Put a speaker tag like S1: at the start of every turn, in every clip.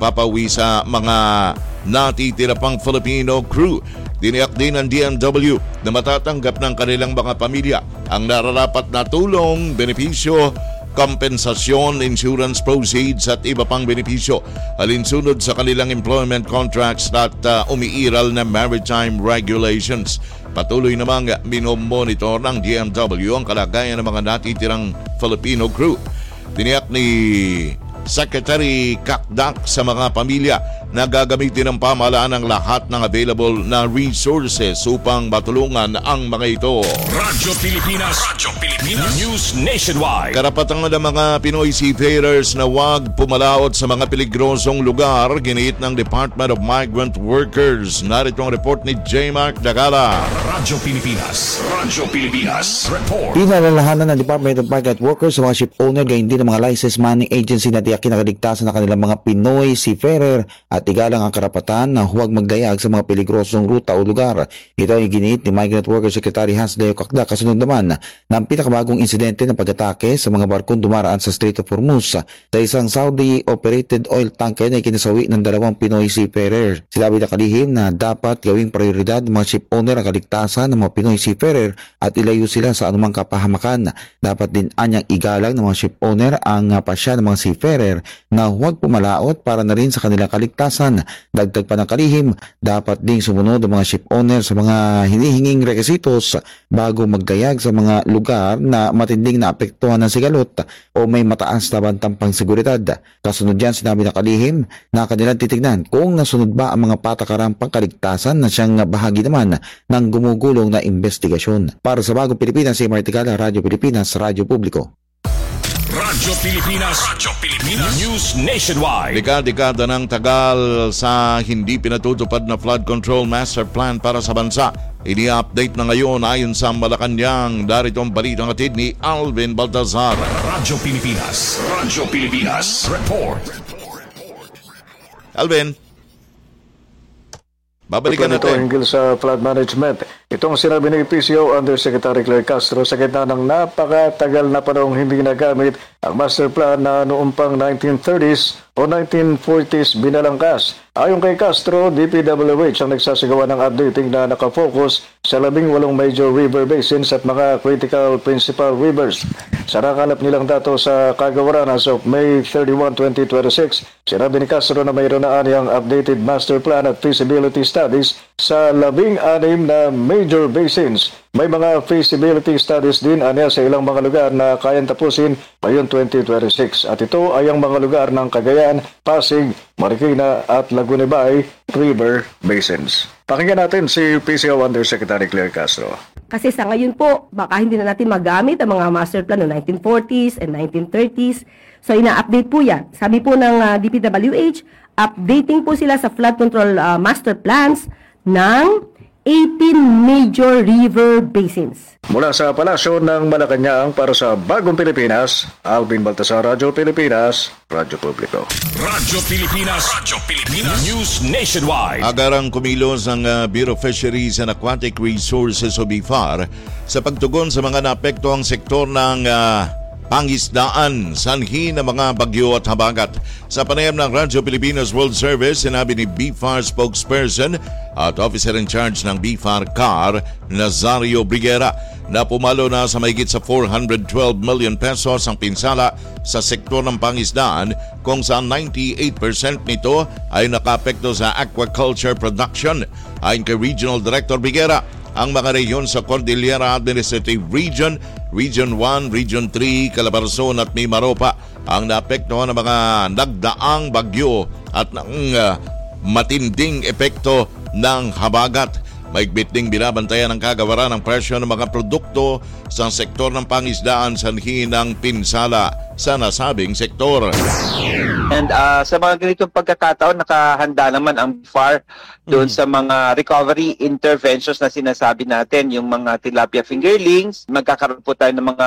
S1: pagpapauwi sa mga natitira pang Filipino crew. Tiniyak din ng DMW na matatanggap ng kanilang mga pamilya ang nararapat na tulong, benepisyo, kompensasyon, insurance proceeds at iba pang benepisyo alinsunod sa kanilang employment contracts at umiiral na maritime regulations. Patuloy namang minomonitor ng DMW ang kalagayan ng mga natitirang Filipino crew. Tiniyak ni Secretary Kakdak sa mga pamilya na gagamitin ng pamahalaan ang lahat ng available na resources upang matulungan ang mga ito.
S2: Radyo Pilipinas News Nationwide.
S1: Karapatan ng mga Pinoy seafarers na huwag pumalaot sa mga peligrosong lugar, giniit ng Department of Migrant Workers. Narito ang report ni J. Mark Dagala.
S2: Radyo Pilipinas Report.
S3: Pinalalahanan ng Department of Migrant Workers sa mga ship owner gayon din ng mga license manning agency na tiyakin na kaligtasan ng kanilang mga Pinoy seafarer at igalang ang karapatan na huwag magdayag sa mga peligrosong ruta o lugar. Ito ay giniit ni Migrant Workers Secretary Hans Leo Kakdak kasunod naman ng pinakabagong insidente ng pag-atake sa mga barkong dumaraan sa Strait of Hormuz sa isang Saudi-operated oil tanker na ikinasawi ng 2 Pinoy seafarer. Sinabi na kalihim na dapat gawing prioridad ng mga ship owner ang kaligtasan ng mga Pinoy seafarer at ilayo sila sa anumang kapahamakan. Dapat din anyang igalang ng mga ship owner ang pasya ng mga seafarer na huwag pumalaot para na rin sa kanilang kaligtasan. Dagdag pa ng kalihim, dapat ding sumunod ang mga ship owner sa mga hinihinging rekisitos bago magdayag sa mga lugar na matinding naapektuhan ng sigalot o may mataas na bantang pangseguridad. Kasunod dyan, sinabi ng kalihim na kanilang titignan kung nasunod ba ang mga patakarang pangkaligtasan na siyang bahagi naman ng gumugulong na investigasyon. Para sa Bagong Pilipinas, si Marticala, Radyo Pilipinas, Radyo Publiko.
S2: Radyo Pilipinas News Nationwide.
S1: Dekada ng tagal sa hindi pinatutupad na flood control master plan para sa bansa. Ini-update na ngayon ayon sa Malacanang. Darito ang balitang atid ni Alvin Baltazar.
S2: Radyo Pilipinas Report.
S1: Alvin, babalikan natin.
S4: Hinggil sa flood management. Itong sinabi ni PCO Undersecretary Claire Castro sa gitna ng napakatagal na panahong hindi nagamit ang master plan na noong pang 1930s o 1940s binalangkas. Ayon kay Castro, DPWH ang nagsasagawa ng updating na nakafocus sa 18 major river basins at mga critical principal rivers. Sa nakalap nilang dato sa kagawaran as of May 31, 2026, sinabi ni Castro na mayroon na aniyang updated master plan at feasibility studies sa 16 na major basins. May mga feasibility studies din anya sa ilang mga lugar na kayang tapusin ngayong 2026. At ito ay ang mga lugar ng Cagayan, Pasig, Marikina at Laguna Bay River Basins. Pakinggan natin si PCO Undersecretary Claire Castro.
S5: Kasi sa ngayon po, baka hindi na natin magamit ang mga master plan noong 1940s and 1930s. So ina-update po yan. Sabi po ng DPWH, updating po sila sa flood control master plans ng 18 major river basins.
S4: Mula sa palasyo ng Malacanang para sa Bagong Pilipinas, Alvin Baltasar, Radyo Pilipinas, Radyo Publiko.
S2: Radyo Pilipinas News Nationwide.
S1: Agarang kumilos ang Bureau of Fisheries and Aquatic Resources o BIFAR sa pagtugon sa mga naapektuhang sektor ng pangisdaan, sanhi ng mga bagyo at habagat. Sa panayam ng Radyo Pilipinas World Service, sinabi ni BIFAR spokesperson at officer in charge ng BIFAR CAR, Nazario Briguera, na pumalo na sa mahigit sa 412 million pesos ang pinsala sa sektor ng pangisdaan kung saan 98% nito ay nakapekto sa aquaculture production. Ayon kay Regional Director Briguera, ang mga rehiyon sa Cordillera Administrative Region, Region 1, Region 3, Calabarzon at Mimaropa ang naapektuhan ng mga nagdaang bagyo at ng matinding epekto ng habagat. Maigpit ding binabantayan ng kagawaran ng presyo ng mga produkto sa sektor ng pangisdaan sanhi ng pinsala sa nasabing sektor.
S6: And sa mga ganitong pagkakataon, nakahanda naman ang BIFAR doon sa mga recovery interventions na sinasabi natin, yung mga tilapia fingerlings. Magkakaroon po tayo ng mga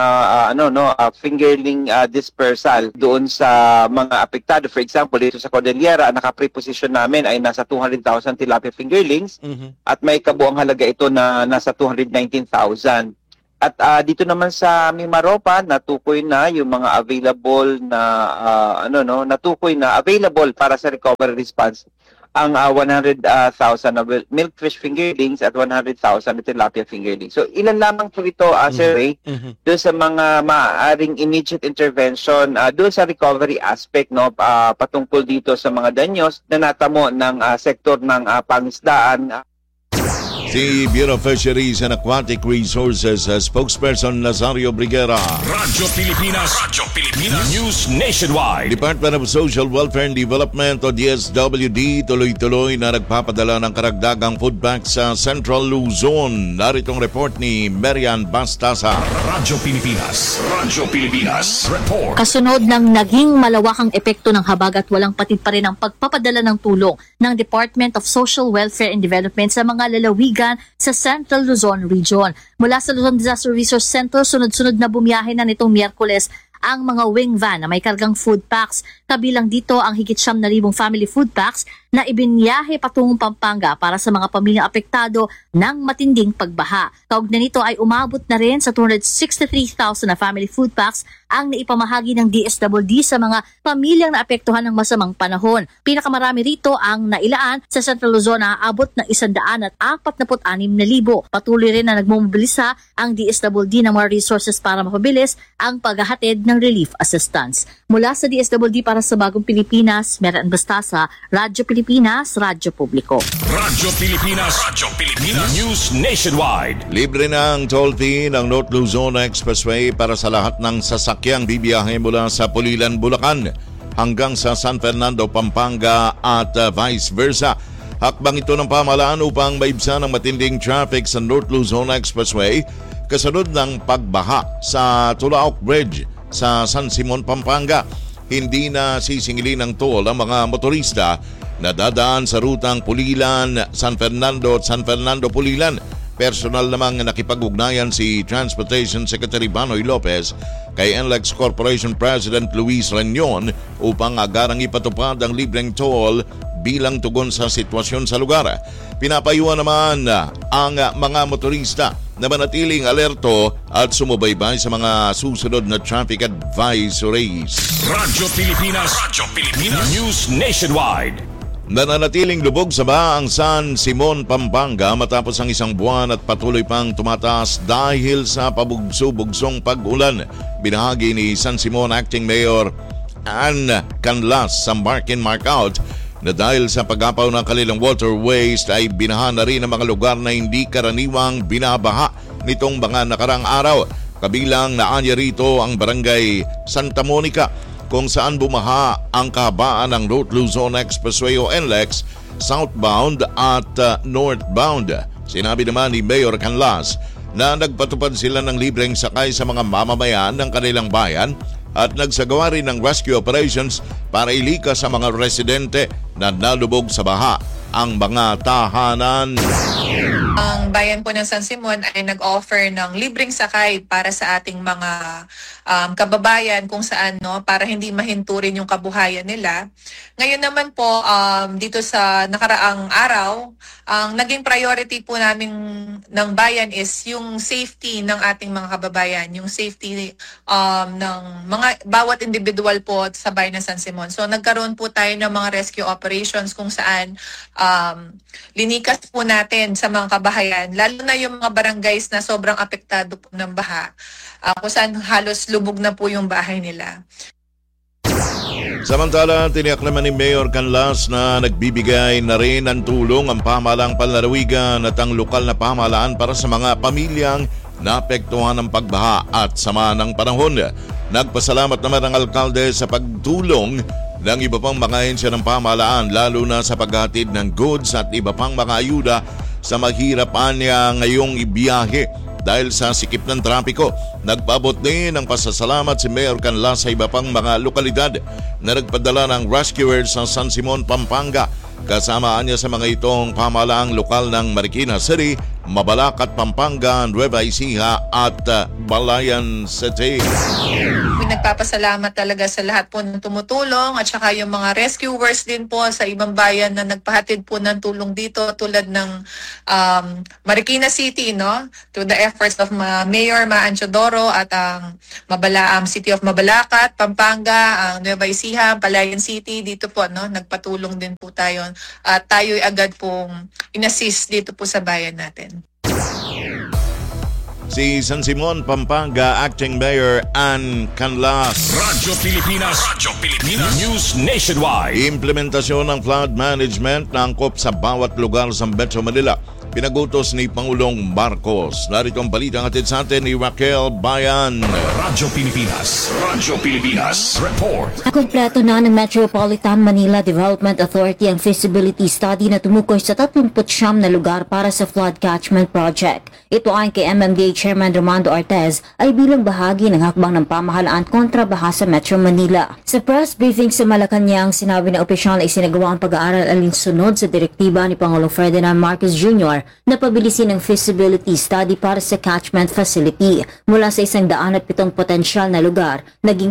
S6: fingerling dispersal doon sa mga apektado. For example, dito sa Cordillera, naka-preposition namin ay nasa 200,000 tilapia fingerlings at may kabuang halaga ito na nasa 219,000. At dito naman sa Mimaropa, natukoy na yung mga available na natukoy na available para sa recovery response ang 100,000 na milkfish fingerlings at 100,000 na tilapia fingerlings. So ilan lamang po ito, Sir Ray, doon sa mga maaaring immediate intervention doon sa recovery aspect, no, patungkol dito sa mga danyos na natamo ng sektor ng pangisdaan.
S1: Si Bureau of Fisheries and Aquatic Resources spokesperson Nazario Briguera.
S2: Radyo Pilipinas. News Nationwide.
S1: Department of Social Welfare and Development o DSWD tuloy-tuloy na nagpapadala ng karagdagang food packs sa Central Luzon. Naritong report ni Marian Bastasa.
S2: Radyo Pilipinas. Report.
S7: Kasunod ng naging malawakang epekto ng habag at walang patid pa rin ang pagpapadala ng tulong ng Department of Social Welfare and Development sa mga lalawigan sa Central Luzon Region. Mula sa Luzon Disaster Resource Center, sunod-sunod na bumiyahe na nitong Miyerkules ang mga wing van na may kargang food packs. Kabilang dito ang higit 9,000 family food packs na ibinyahe patungong Pampanga para sa mga pamilyang apektado ng matinding pagbaha. Kaugnay nito ay umabot na rin sa 263,000 na family food packs ang naipamahagi ng DSWD sa mga pamilyang naapektuhan ng masamang panahon. Pinakamarami rito ang nailaan sa Central Luzon na aabot ng 146,000. Patuloy rin na nagmomobilisa ang DSWD ng mga resources para mapabilis ang paghahatid ng relief assistance. Mula sa DSWD para sa Bagong Pilipinas, Marian Bastasa, Radyo Pilipinas, Radyo Publiko.
S2: Radyo Pilipinas. News Nationwide.
S1: Libre na ang toll fee ng North Luzon Expressway para sa lahat ng sasakyang bibiyahe mula sa Pulilan, Bulacan hanggang sa San Fernando, Pampanga at vice versa. Hakbang ito ng pamahalaan upang maibsan ang matinding traffic sa North Luzon Expressway kasunod ng pagbaha sa Tulaok Bridge sa San Simon, Pampanga. Hindi na sisingilin ng toll ang mga motorista na dadaan sa rutang Pulilan, San Fernando at San Fernando Pulilan. Personal namang nakipag-ugnayan si Transportation Secretary Banoy Lopez kay NLEX Corporation President Luis Reñon upang agarang ipatupad ang libreng toll bilang tugon sa sitwasyon sa lugar. Pinapayuhan naman ang mga motorista na manatiling alerto at sumubaybay sa mga susunod na traffic advisories.
S2: Radyo Pilipinas. News Nationwide.
S1: Nananatiling lubog sa baha ang San Simon, Pampanga matapos ang isang buwan at patuloy pang tumataas dahil sa pabugso-bugsong pag-ulan. Binahagi ni San Simon Acting Mayor Ann Canlas sa Mark in Mark Out na dahil sa pag-apaw ng kanilang waterways ay binaha na rin ang mga lugar na hindi karaniwang binabaha nitong mga nakarang araw. Kabilang naanya rito ang barangay Santa Monica kung saan bumaha ang kahabaan ng North Luzon Expressway o NLEX southbound at northbound. Sinabi naman ni Mayor Canlas na nagpatupad sila ng libreng sakay sa mga mamamayan ng kanilang bayan at nagsagawa rin ng rescue operations para ilikas sa mga residente na nalubog sa baha ang mga tahanan.
S8: Ang bayan po ng San Simon ay nag-offer ng libreng sakay para sa ating mga kababayan kung saan para hindi mahinturin yung kabuhayan nila. Ngayon naman po dito sa nakaraang araw, ang naging priority po namin ng bayan is yung safety ng ating mga kababayan, yung safety ng mga bawat individual po sa bayan ng San Simon. So nagkaroon po tayo ng mga rescue operations kung saan linikas po natin sa mga kabahayan, lalo na yung mga barangays na sobrang apektado po ng baha, kung saan halos lubog na po yung bahay nila.
S1: Samantala, tiniyak naman ni Mayor Canlas na nagbibigay na rin ng tulong ang pamahalang panlalawigan at ang lokal na pamahalaan para sa mga pamilyang naapektuhan ng pagbaha at sama ng panahon. Nagpasalamat naman ang alkalde sa pagtulong ng iba pang mga ahensya ng pamahalaan lalo na sa paghatid ng goods at iba pang mga ayuda sa mahirapan niya ngayong ibiyahe dahil sa sikip ng trapiko. Nagpaabot din ng pasasalamat si Mayor Canlas sa iba pang mga lokalidad na nagpadala ng rescuers sa San Simon, Pampanga. Kasamaan niya sa mga itong pamahalaang lokal ng Marikina City, Mabalacat, Pampanga, Nueva Ecija at Balayan City.
S8: kami nagpapasalamat talaga sa lahat po ng tumutulong at saka yung mga rescuers din po sa ibang bayan na nagpahatid po ng tulong dito tulad ng Marikina City, no? To the efforts of Mayor Anchodoro at ang City of Mabalacat, Pampanga, ang Nueva Ecija, Palayan City, dito po, no? Nagpatulong din po tayo at tayo'y agad pong inassist dito po sa bayan natin.
S1: Si San Simon, Pampanga Acting Mayor Ann Canlas.
S2: Radyo Pilipinas. News Nationwide.
S1: Implementasyon ng flood management na angkop sa bawat lugar sa Metro Manila. Pinagutos ni Pangulong Marcos. Narito ang balitang hatid sa atin ni Raquel Bayan.
S2: Radyo Pilipinas. Report.
S9: Kumpleto na ng Metropolitan Manila Development Authority ang feasibility study na tumukoy sa 39 na lugar para sa flood catchment project. Ito ay kay MMDA Chairman Romando Artez ay bilang bahagi ng hakbang ng pamahalaan kontra baha sa Metro Manila. Sa press briefing sa Malacanang, sinabi ng opisyal na isinagawa ang pag-aaral alinsunod sa direktiba ni Pangulong Ferdinand Marcos Jr. na pabilisin ang feasibility study para sa catchment facility. Mula sa 107 potensyal na lugar, naging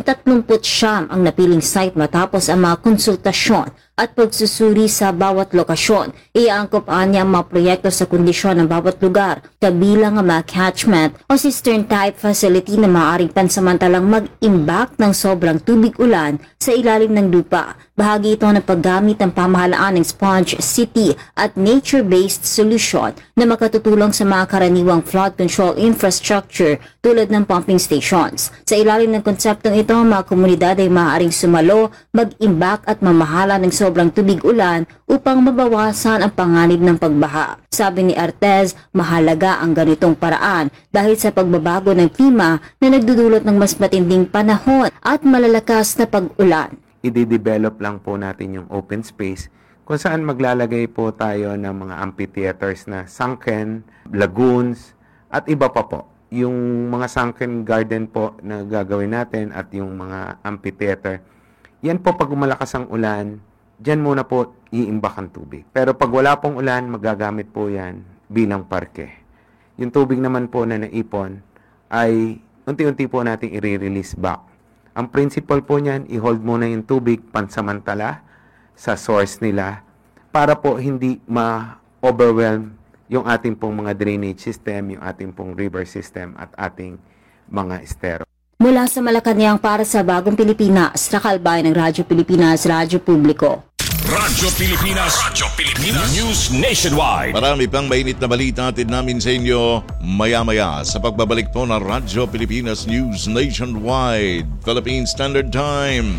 S9: 39 ang napiling site matapos ang mga konsultasyon at pagsusuri sa bawat lokasyon. Iangkop niya ang mga proyekto sa kondisyon ng bawat lugar, kabilang ang mga catchment o cistern type facility na maaaring pansamantalang mag-imbak ng sobrang tubig ulan sa ilalim ng lupa. Bahagi ito ng paggamit ng pamahalaan ng Sponge City at nature-based solution na makatutulong sa mga karaniwang flood control infrastructure tulad ng pumping stations. Sa ilalim ng konseptong ito, mga komunidad ay maaaring sumalo, mag-imbak at mamahala ng sobrang tubig ulan upang mabawasan ang panganib ng pagbaha. Sabi ni Artez, mahalaga ang ganitong paraan dahil sa pagbabago ng klima na nagdudulot ng mas matinding panahon at malalakas na pag-ulan.
S10: I-develop lang po natin yung open space kung saan maglalagay po tayo ng mga amphitheaters na sunken, lagoons, at iba pa po. Yung mga sunken garden po na gagawin natin at yung mga amphitheater, yan po pag malakas ang ulan, dyan muna po iimbak ang tubig. Pero pag wala pong ulan, magagamit po yan bilang parke. Yung tubig naman po na naipon ay unti-unti po natin i-release back. Ang principle po niyan, i-hold muna yung tubig pansamantala sa source nila para po hindi ma-overwhelm yung ating pong mga drainage system, yung ating pong river system at ating mga estero.
S9: Mula sa Malacanang para sa Bagong Pilipinas, nakalbay ng Radyo Pilipinas, Radyo Publiko.
S2: Radyo Pilipinas. News Nationwide.
S1: Marami pang mainit na balita atid namin sa inyo maya-maya sa pagbabalik po ng Radyo Pilipinas News Nationwide. Philippine Standard Time.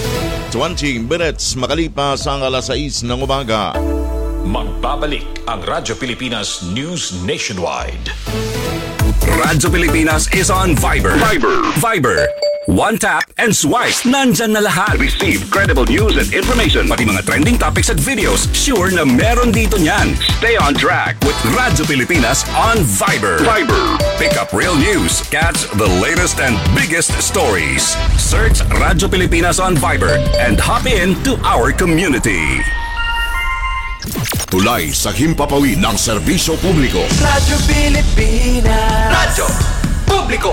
S1: 20 minutes makalipas ang alas 6 ng umaga.
S2: Magbabalik ang Radyo Pilipinas News Nationwide. Radyo Pilipinas is on Viber. One tap and swipe. Nandyan na lahat. Receive credible news and information. Pati mga trending topics at videos. Sure na meron dito niyan. Stay on track with Radyo Pilipinas on Viber. Pick up real news. Catch the latest and biggest stories. Search Radyo Pilipinas on Viber and hop in to our community. Tulay sa himpapawid ng serbisyo publiko.
S11: Radyo Pilipinas. Radyo Publiko.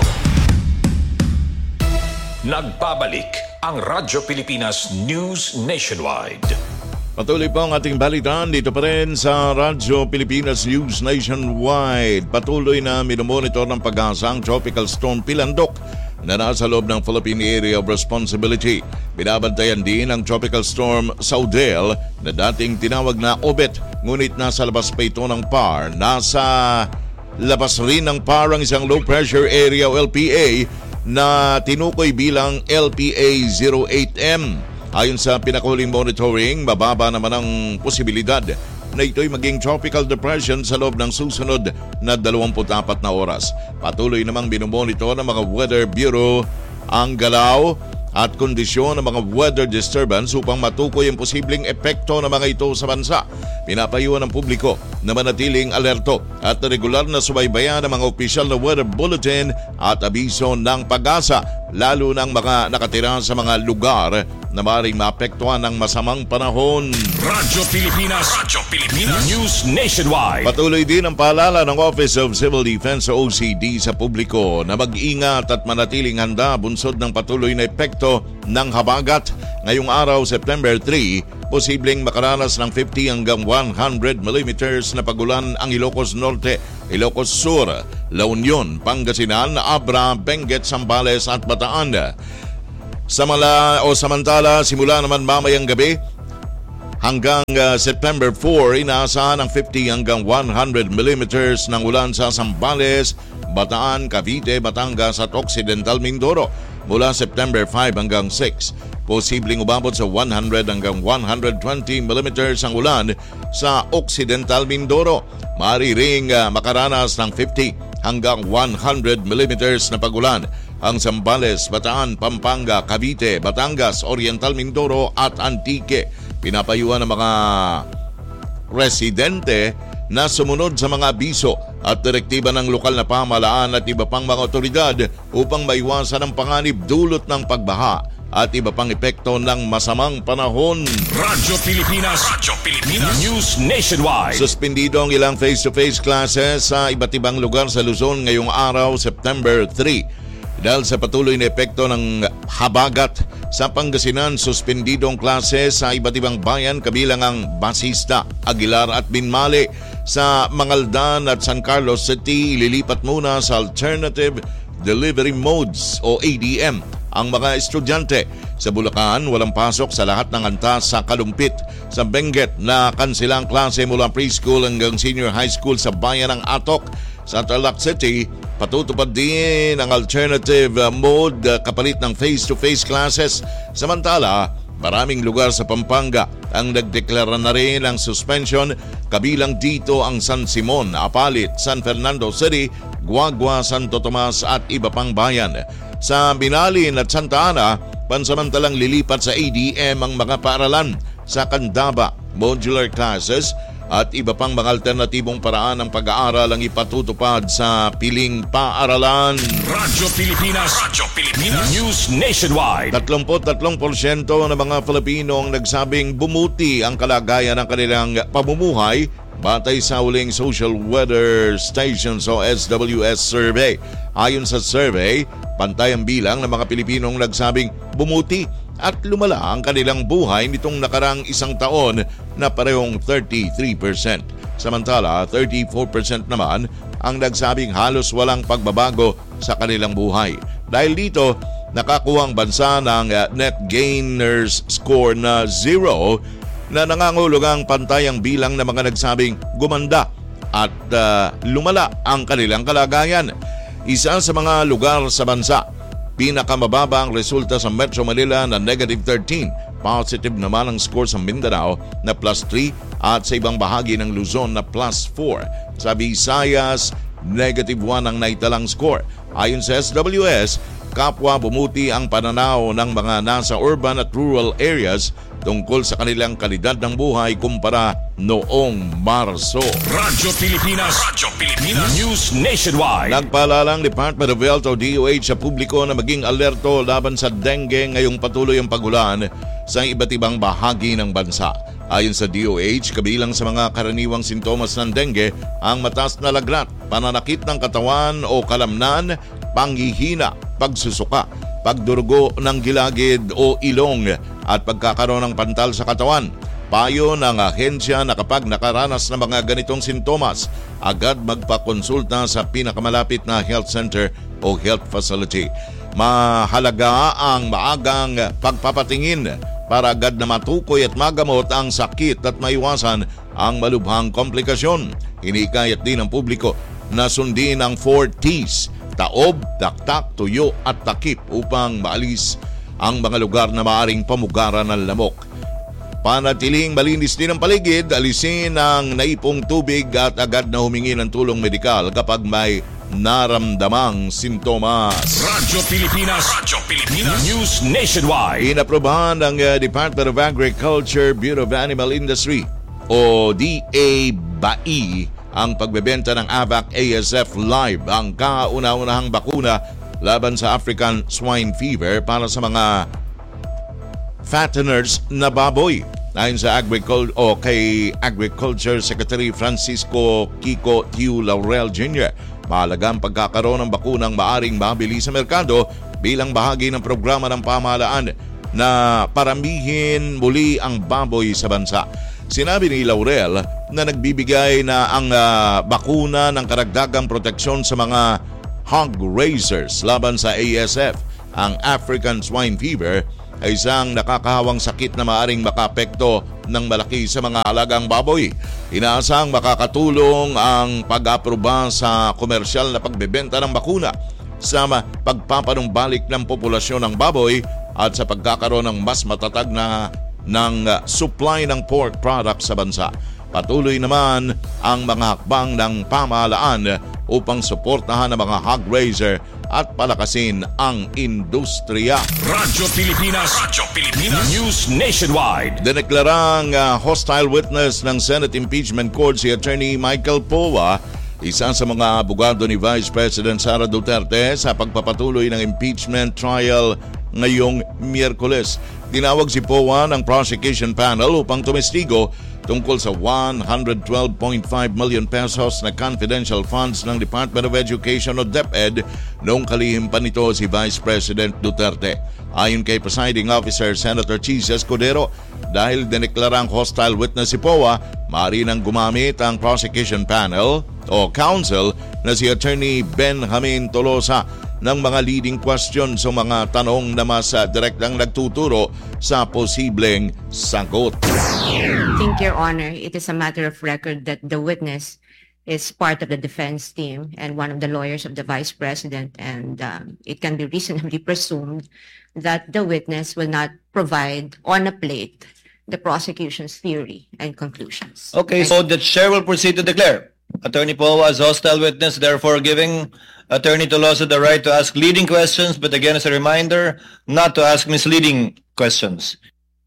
S2: Nagbabalik ang Radyo Pilipinas News Nationwide.
S1: Patuloy po ang ating balitaan dito pa rin sa Radyo Pilipinas News Nationwide. Patuloy na minomonitor ng pag-asa ang Tropical Storm Pilandok na nasa loob ng Philippine Area of Responsibility. Binabantayan din ang Tropical Storm Saudel na dating tinawag na Obet, ngunit nasa labas pa ito ng PAR. Nasa labas rin ng PAR ang isang low pressure area o LPA na tinukoy bilang LPA-08M. Ayon sa pinakahuling monitoring, mababa naman ang posibilidad na ito'y maging tropical depression sa loob ng susunod na 24 na oras. Patuloy namang binomonitor ng mga Weather Bureau ang galaw at kondisyon ng mga weather disturbance upang matukoy ang posibleng epekto ng mga ito sa bansa. Pinapayuhan ng publiko na manatiling alerto at regular na subaybayan ng mga opisyal na weather bulletin at abiso ng pag-asa, lalo ng mga nakatira sa mga lugar na maaaring maapektuhan ng masamang panahon.
S2: Radyo Pilipinas News Nationwide.
S1: Patuloy din ang paalala ng Office of Civil Defense o OCD sa publiko na mag-ingat at manatiling handa bunsod ng patuloy na epekto ng habagat. Ngayong araw, September 3, posibleng makaranas ng 50 hanggang 100 millimeters na pagulan ang Ilocos Norte, Ilocos Sur, La Union, Pangasinan, Abra, Benguet, Zambales at Bataan. Samantala, simula naman mamayang gabi hanggang September 4, inaasahan ang 50 hanggang 100 millimeters ng ulan sa Zambales, Bataan, Cavite, Batangas at Occidental Mindoro. Mula September 5 hanggang 6, posibleng umabot sa 100 hanggang 120 millimeters ang ulan sa Occidental Mindoro. Maaari ring makaranas ng 50 hanggang 100 millimeters na pagulan ang Zambales, Bataan, Pampanga, Cavite, Batangas, Oriental Mindoro at Antique. Pinapayuhan ng mga residente na sumunod sa mga abiso at direktiba ng lokal na pamahalaan at iba pang mga otoridad upang maiwasan ang panganib dulot ng pagbaha at iba pang epekto ng masamang panahon.
S2: Radyo Pilipinas News Nationwide.
S1: Suspendido ang ilang face-to-face classes sa iba't ibang lugar sa Luzon ngayong araw, September 3. Dahil sa patuloy na epekto ng habagat sa Pangasinan, suspendido ang klase sa iba't ibang bayan kabilang ang Basista, Aguilar at Binmali. Sa Mangaldan at San Carlos City, ililipat muna sa Alternative Delivery Modes o ADM ang mga estudyante. Sa Bulacan, walang pasok sa lahat ng antas sa Kalumpit. Sa Benguet, na kansilang klase mula preschool hanggang senior high school sa bayan ng Atok. Sa Tarlac City, patutupad din ang alternative mode kapalit ng face-to-face classes. Samantala, maraming lugar sa Pampanga ang nagdeklara na rin ng suspension, kabilang dito ang San Simon, Apalit, San Fernando City, Guagua, Santo Tomas at iba pang bayan. Sa Binalin at Santa Ana, pansamantalang lilipat sa ADM ang mga paaralan. Sa Candaba, modular classes at iba pang mga alternatibong paraan ng pag-aaral ang ipatutupad sa piling paaralan.
S2: Radyo Pilipinas News Nationwide.
S1: 33% ng mga Pilipino ang nagsabing bumuti ang kalagayan ng kanilang pamumuhay batay sa huling Social Weather Stations o SWS survey. Ayon sa survey, pantay ang bilang ng mga Pilipinong nagsabing bumuti at lumala ang kanilang buhay nitong nakarang isang taon na parehong 33%. Samantala, 34% naman ang nagsabing halos walang pagbabago sa kanilang buhay. Dahil dito, nakakuha ang bansa ng net gainers score na 0 na nangangahulugang pantay ang bilang ng mga nagsabing gumanda at lumala ang kanilang kalagayan. Isa sa mga lugar sa bansa, pinakamababa ang resulta sa Metro Manila na negative 13. Positive naman ang score sa Mindanao na plus 3 at sa ibang bahagi ng Luzon na plus 4. Sa Visayas, negative 1 ang naitalang score. Ayon sa SWS, kapwa bumuti ang pananaw ng mga nasa urban at rural areas tungkol sa kanilang kalidad ng buhay kumpara noong Marso.
S2: Radyo Pilipinas News Nationwide.
S1: Nagpaalala ang Department of Health o DOH sa publiko na maging alerto laban sa dengue ngayong patuloy ang pagulan sa iba't ibang bahagi ng bansa. Ayon sa DOH, kabilang sa mga karaniwang sintomas ng dengue ang mataas na lagnat, pananakit ng katawan o kalamnan, panghihina, pagsusuka, pagdurugo ng gilagid o ilong at pagkakaroon ng pantal sa katawan. Payo ng ahensya na kapag nakaranas ng mga ganitong sintomas, agad magpakonsulta sa pinakamalapit na health center o health facility. Mahalaga ang maagang pagpapatingin para agad na matukoy at magamot ang sakit at maiwasan ang malubhang komplikasyon. Hinikayat din ng publiko na sundin ang 4 T's: taob, taktak, tuyo at takip upang maalis ang mga lugar na maaring pamugaran ng lamok. Panatiling malinis din ang paligid, alisin ang naipong tubig at agad na humingi ng tulong medikal kapag may naramdamang sintomas.
S2: Radyo Pilipinas News Nationwide.
S1: Inaprobahan ng Department of Agriculture, Bureau of Animal Industry o DA-BAI ang pagbebenta ng AVAC ASF Live, ang kauna-unahang bakuna laban sa African Swine Fever para sa mga fatteners na baboy. Ayon sa kay Agriculture Secretary Francisco Kiko Tiu Laurel Jr., mahalaga ang pagkakaroon ng bakunang maaring mabili sa merkado bilang bahagi ng programa ng pamahalaan na paramihin muli ang baboy sa bansa. Sinabi ni Laurel na nagbibigay na ang bakuna ng karagdagang proteksyon sa mga hog raisers laban sa ASF, ang African Swine Fever, ay isang nakakahawang sakit na maaring makapekto ng malaki sa mga alagang baboy. Inaasang makakatulong ang pag-aproba sa komersyal na pagbebenta ng bakuna sa pagpapanumbalik ng populasyon ng baboy at sa pagkakaroon ng mas matatag na supply ng pork products sa bansa. Patuloy naman ang mga hakbang ng pamahalaan upang suportahan ang mga hog raiser at palakasin ang industriya.
S2: Radyo Pilipinas News Nationwide.
S1: Dineklarang hostile witness ng Senate Impeachment Court si Attorney Michael Poa, isa sa mga abogado ni Vice President Sara Duterte sa pagpapatuloy ng impeachment trial ngayong Miyerkules. Tinawag si Poa ng prosecution panel upang tumestigo tungkol sa 112.5 million pesos na confidential funds ng Department of Education o DepEd noong kalihim pa nito si Vice President Duterte. Ayon kay Presiding Officer Senator Chis Escudero, dahil dineklarang hostile witness si Poa, maaari nang gumamit ang prosecution panel o counsel na si Attorney Benjamin Tolosa ng mga leading questions o mga tanong na mas direktang nagtuturo sa posibleng sagot.
S12: Thank Your Honor, it is a matter of record that the witness is part of the defense team and one of the lawyers of the Vice President, and it can be reasonably presumed that the witness will not provide on a plate the prosecution's theory and conclusions.
S13: Okay, so the chair will proceed to declare Attorney Poa as hostile witness, therefore giving Attorney Tolosa the right to ask leading questions, but again as a reminder, not to ask misleading questions.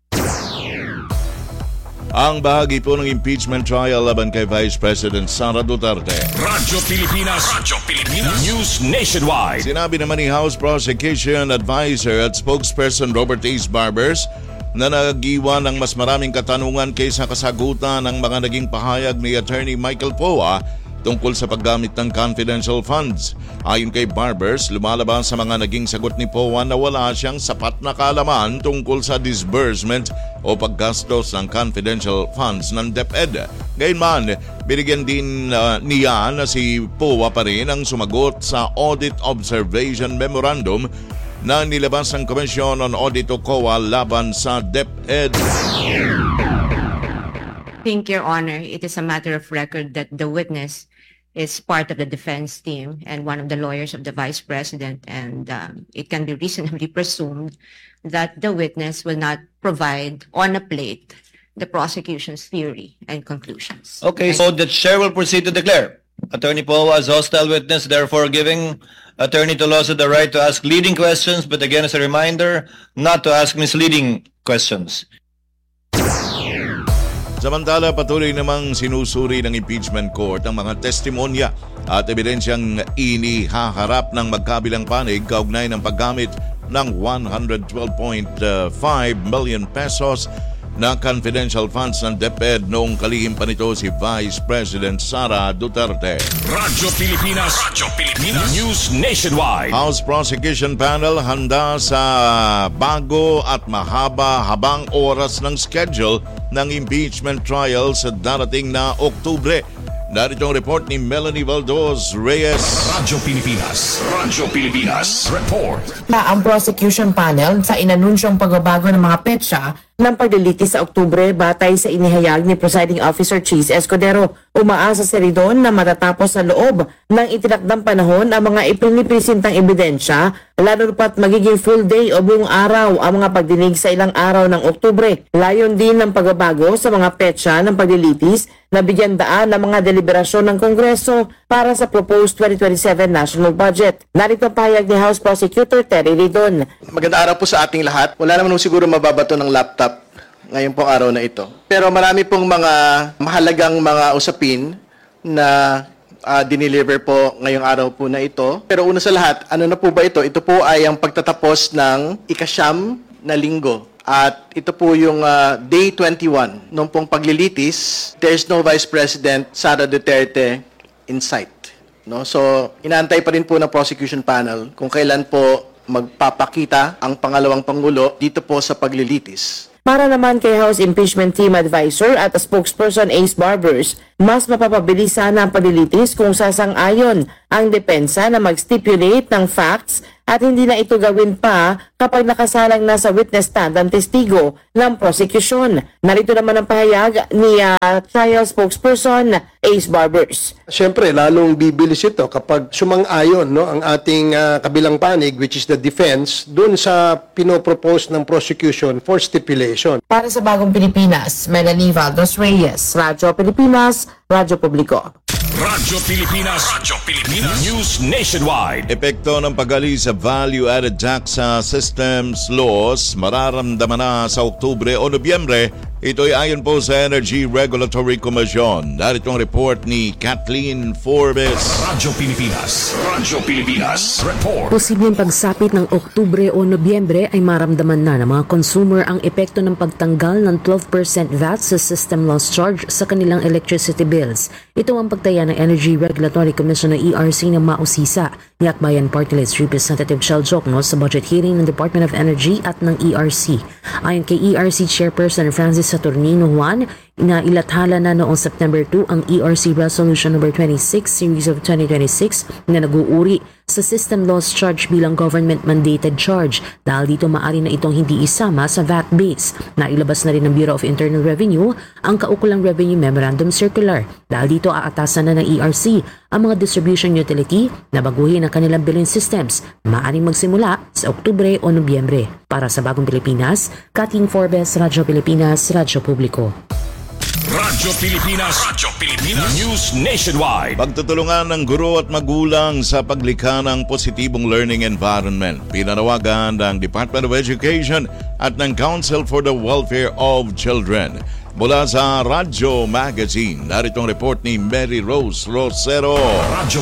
S1: Ang bahagi po ng impeachment trial laban kay Vice President Sara Duterte.
S2: Radyo Pilipinas News Nationwide.
S1: Sinabi naman ni House Prosecution Advisor at Spokesperson Robert Ace Barbers na nag-iwan ng mas maraming katanungan kaysa kasagutan ng mga naging pahayag ni Attorney Michael Poa tungkol sa paggamit ng confidential funds. Ayon kay Barbers, lumalabas sa mga naging sagot ni Poa na wala siyang sapat na kaalaman tungkol sa disbursement o paggastos ng confidential funds ng DepEd. Gayunman, binigyan din niya na si Poa pa rin ang sumagot sa Audit Observation Memorandum na nilabas ng Commission on Audit o COA laban sa DepEd.
S12: Thank Your Honor, it is a matter of record that the witness is part of the defense team and one of the lawyers of the Vice President, and it can be reasonably presumed that the witness will not provide on a plate the prosecution's theory and conclusions.
S13: Okay, so the chair will proceed to declare Attorney Poa as hostile witness, therefore giving Attorney Tolosa the right to ask leading questions, but again as a reminder, not to ask misleading questions.
S1: Samantala, patuloy namang sinusuri ng impeachment court ang mga testimonya at ebidensyang inihaharap ng magkabilang panig kaugnay ng paggamit ng 112.5 million pesos na confidential funds ng DepEd noong kalihim pa nito si Vice President Sara Duterte.
S2: Radyo Pilipinas News Nationwide.
S1: House Prosecution Panel handa sa bago at mahaba-habang oras ng schedule ng impeachment trial sa darating na Oktubre. Narito ang report ni Melanie Valdos Reyes.
S2: Radyo Pilipinas Report.
S14: Ang prosecution panel sa inanunsyong pagbabago ng mga petsa ng paglilitis sa Oktubre batay sa inihayag ni Presiding Officer Chis Escudero. Umaasa si Ridon na matatapos sa loob ng itinakdang panahon ang mga ipinipresentang ebidensya, lalo pat magiging full day o buong araw ang mga pagdinig sa ilang araw ng Oktubre. Layon din ng pagbabago sa mga petsa ng paglilitis na bigyan daan ng mga deliberasyon ng Kongreso para sa proposed 2027 national budget. Narito ang pahayag ni House Prosecutor Terry Ridon.
S15: Magandang araw po sa ating lahat. Wala naman siguro mababato ng laptop ngayon pong araw na ito. Pero marami pong mga mahalagang mga usapin na dineliver po ngayong araw po na ito. Pero una sa lahat, ano na po ba ito? Ito po ay ang pagtatapos ng ikasyam na linggo At ito po yung day 21 nung pong paglilitis. There's no Vice President Sara Duterte in sight. No? So, inaantay pa rin po ng prosecution panel kung kailan po magpapakita ang pangalawang Pangulo dito po sa paglilitis.
S14: Para naman kay House Impeachment Team Advisor at spokesperson Ace Barbers, mas mapapabilis sana ang paglilitis kung sasang-ayon ang depensa na mag-stipulate ng facts at hindi na ito gawin pa kapag nakasalang na sa witness stand ang testigo ng prosecution. Narito naman ang pahayag ni trial spokesperson Ace Barbers.
S16: Siyempre, lalong bibilis ito kapag sumang-ayon ang ating kabilang panig, which is the defense, dun sa pinopropose ng prosecution for stipulation.
S14: Para sa Bagong Pilipinas, Melanie Valdos Reyes, Radyo Pilipinas, Radyo Publiko.
S2: Radyo Pilipinas. News Nationwide.
S1: Epekto ng pag-ali sa value-added tax sa systems laws mararamdaman na sa Oktubre o Nobyembre. Ito ay ayon po sa Energy Regulatory Commission. Narito ang report ni Kathleen Forbes.
S2: Radyo Pilipinas. Report.
S17: Posibleng pagsapit ng Oktubre o Nobyembre ay maramdaman na ng mga consumer ang epekto ng pagtanggal ng 12% VAT sa system loss charge sa kanilang electricity bills. Ito ang pagtaya ng Energy Regulatory Commission ng ERC na mausisa ni Akbayan Party List Representative Chel Jokno sa budget hearing ng Department of Energy at ng ERC. Ayon kay ERC Chairperson Francis Saturnino Juan, na ilathala na noong September 2 ang ERC Resolution No. 26 Series of 2026 na nag-uuri sa system loss charge bilang government-mandated charge dahil dito maaari na itong hindi isama sa VAT base. Nailabas na rin ng Bureau of Internal Revenue ang kaukulang Revenue Memorandum Circular dahil dito aatasan na ng ERC ang mga distribution utility na baguhin ang kanilang billing systems maaaring magsimula sa Oktubre o Nobyembre. Para sa Bagong Pilipinas, Kathleen Forbes, Radyo Pilipinas, Radyo Publiko.
S2: Radyo Pilipinas. News Nationwide.
S1: Pagtutulungan ng guro at magulang sa paglikha ng positibong learning environment. Pinanawagan ng Department of Education at ng Council for the Welfare of Children. Mula sa Radyo Magazine, narito ang report ni Mary Rose Rosero.
S2: Radyo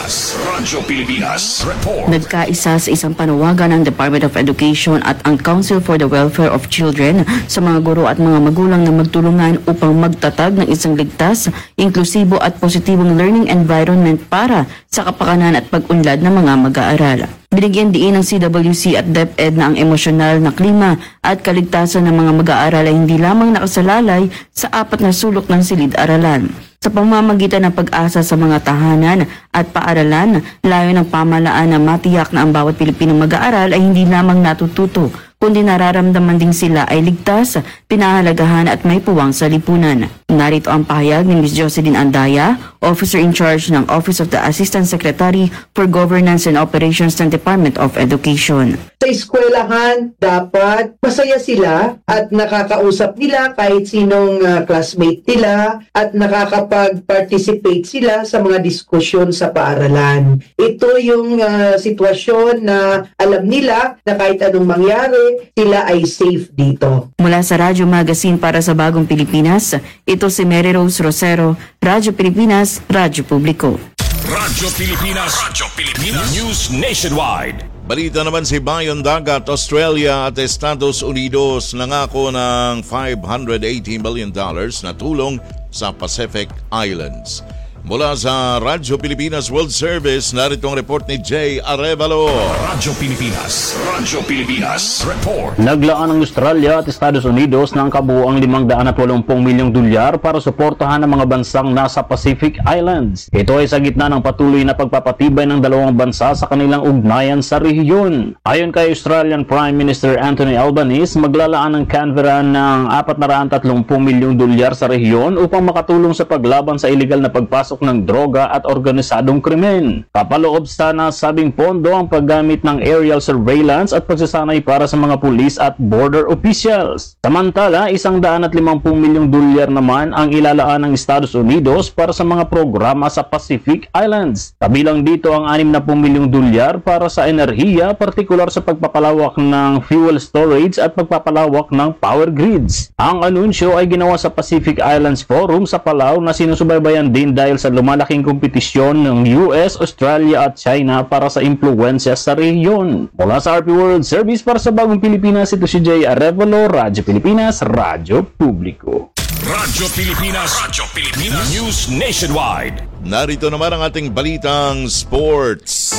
S2: Pilipinas. Report.
S18: Nagkaisa sa isang panawagan ng Department of Education at ang Council for the Welfare of Children sa mga guro at mga magulang na magtulungan upang magtatag ng isang ligtas, inklusibo at positibong learning environment para sa kapakanan at pag-unlad ng mga mag-aaral. Binigyan diin ng CWC at DepEd na ang emosyonal na klima at kaligtasan ng mga mag-aaral ay hindi lamang nakasalalay sa 4 na sulok ng silid-aralan. Sa pamamagitan ng pag-asa sa mga tahanan at paaralan, layo ng pamahalaan na matiyak na ang bawat Pilipinong mag-aaral ay hindi lamang natututo, kundi nararamdaman ding sila ay ligtas, pinahalagahan at may puwang sa lipunan. Narito ang pahayag ni Ms. Jocelyn Andaya, Officer in Charge ng Office of the Assistant Secretary for Governance and Operations ng Department of Education.
S19: Sa eskwelahan, dapat masaya sila at nakakausap nila kahit sinong classmate nila at nakakapag-participate sila sa mga diskusyon sa paaralan. Ito yung sitwasyon na alam nila na kahit anong mangyari, sila ay safe dito.
S18: Mula sa Radyo Magazine para sa Bagong Pilipinas, ito si Mary Rose Rosero, Radyo Pilipinas, Radyo Publiko.
S2: Radyo Pilipinas. News Nationwide.
S1: Balita naman si Bayon Dagat, Australia at Estados Unidos nangako ng $580 million na tulong sa Pacific Islands. Mula sa Radyo Pilipinas World Service, narito ang report ni Jay Arevalo.
S2: Radyo Pilipinas. Report.
S20: Naglaan ng Australia at Estados Unidos ng kabuuang $580 milyong para suportahan ang mga bansang nasa Pacific Islands. Ito ay sa gitna ng patuloy na pagpapatibay ng dalawang bansa sa kanilang ugnayan sa rehiyon. Ayon kay Australian Prime Minister Anthony Albanese, maglalaan ng Canberra ng $430 milyong sa rehiyon upang makatulong sa paglaban sa iligal na pagpasok ng droga at organisadong krimen. Kapaloob sa nasabing pondo ang paggamit ng aerial surveillance at pagsasanay para sa mga pulis at border officials. Samantala, $150 milyong naman ang ilalaan ng Estados Unidos para sa mga programa sa Pacific Islands. Kabilang dito ang $60 milyong para sa enerhiya, partikular sa pagpapalawak ng fuel storage at pagpapalawak ng power grids. Ang anunsyo ay ginawa sa Pacific Islands Forum sa Palau na sinusubaybayan din dahil dahil sa lumalaking kompetisyon ng US, Australia at China para sa impluwensya sa rehiyon. Mula sa RP World Service para sa Bagong Pilipinas, ito si Jay Arevalo, Radyo Pilipinas, Radyo Publiko.
S2: Radyo Pilipinas, News Nationwide.
S1: Narito naman ang ating balitang sports.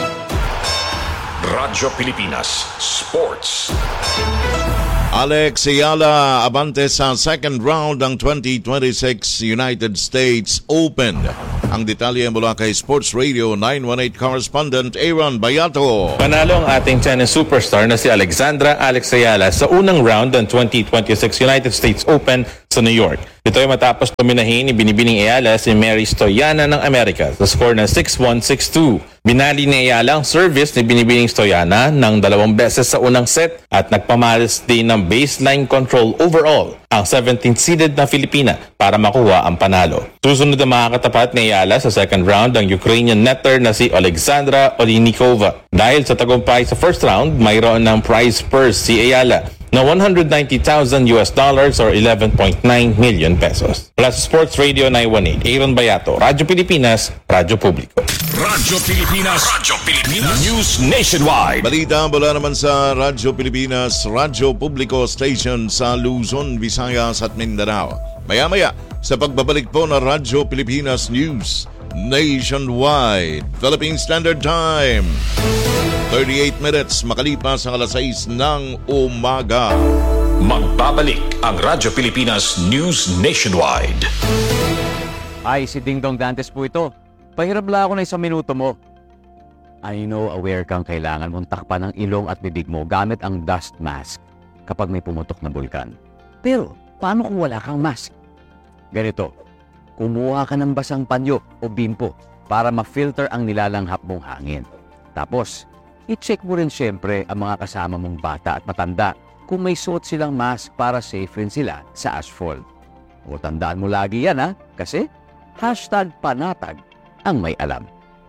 S2: Radyo Pilipinas Sports.
S1: Alex Ayala abante sa second round ng 2026 United States Open. Ang detalye mula kay Sports Radio 918 correspondent Aaron Bayato.
S21: Panalo ang ating tennis superstar na si Alexandra Alex Ayala sa unang round ng 2026 United States Open sa New York. Ito ay matapos dominahin ni Binibining Ayala si Mary Stoyana ng Amerika sa score na 6-1, 6-2. Binali ni Ayala ang service ni Binibining Stoyana ng 2 beses sa unang set at nagpamalas din ng baseline control overall ang 17th seeded na Filipina para makuha ang panalo. Susunod na makakatapat ni Ayala sa second round ang Ukrainian netter na si Alexandra Olinikova. Dahil sa tagumpay sa first round, mayroon ng prize purse si Ayala na $190,000 or 11.9 million pesos. Mula sa Sports Radio 918, Aaron Bayato, Radyo Pilipinas, Radyo Publiko.
S2: Radyo Pilipinas, News Nationwide.
S1: Balita mula naman sa Radyo Pilipinas, Radyo Publiko Station sa Luzon, Visayas at Mindanao. Maya-maya sa pagbabalik po ng Radyo Pilipinas News Nationwide. Philippine Standard Time. 38 minutes makalipas ang 6:00 ng umaga.
S2: Magbabalik ang Radyo Pilipinas News Nationwide.
S22: Ay, si Ding Dong Dantes po ito. Pahirap lang ako na 1 minuto mo. I know aware kang kailangan mong takpan ang ilong at bibig mo gamit ang dust mask kapag may pumutok na bulkan. Pero, paano kung wala kang mask? Ganito, kumuha ka ng basang panyo o bimpo para ma-filter ang nilalanghap mong hangin. Tapos, i-check mo rin siyempre ang mga kasama mong bata at matanda kung may suot silang mask para safe rin sila sa asphalt. O tandaan mo lagi yan ha, kasi #panatag ang may alam.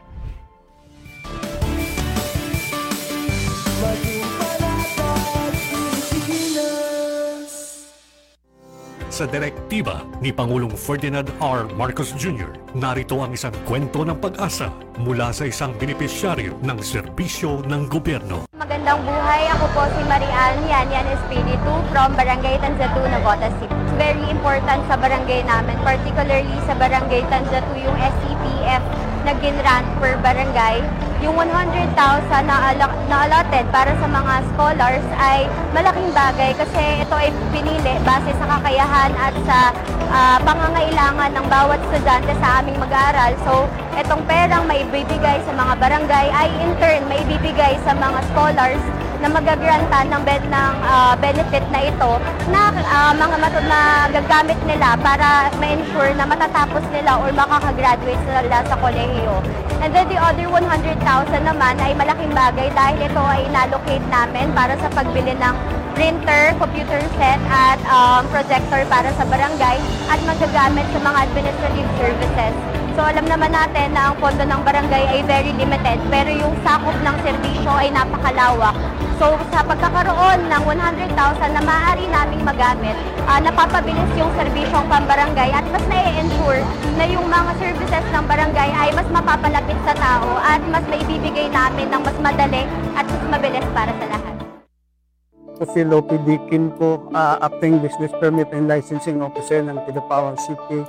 S23: Sa direktiba ni Pangulong Ferdinand R. Marcos Jr., narito ang isang kwento ng pag-asa mula sa isang benepisyaryo ng serbisyo ng gobyerno.
S24: Magandang buhay, ako po si Marian Yan Espiritu from Barangay Tanzatu, Navotas City. It's very important sa barangay namin, particularly sa Barangay Tanzatu, yung SCPF na ginrant per barangay. Yung 100,000 na allotted para sa mga scholars ay malaking bagay kasi ito ay pinili base sa kakayahan at sa pangangailangan ng bawat estudyante sa aming mag-aaral. So, itong perang maibibigay sa mga barangay ay in turn maibibigay sa mga scholars na magagrantan ng benefit na ito na gagamit nila para ma-ensure na matatapos nila or makakagraduate sila sa kolehiyo. And then the other 100,000 naman ay malaking bagay dahil ito ay inallocate namin para sa pagbili ng printer, computer set at projector para sa barangay at magagamit sa mga administrative services. So alam naman natin na ang pondo ng barangay ay very limited pero yung sakop ng serbisyo ay napakalawak. So sa pagkakaroon ng 100,000 na maaari naming magamit, napapabilis yung serbisyong pambarangay at mas na-ensure na yung mga services ng barangay ay mas mapapalapit sa tao at mas maibibigay namin ng mas madali at mas mabilis para sa lahat.
S25: Si Lopi Dikin po, Acting Business Permit and Licensing Officer ng Kidapawan City.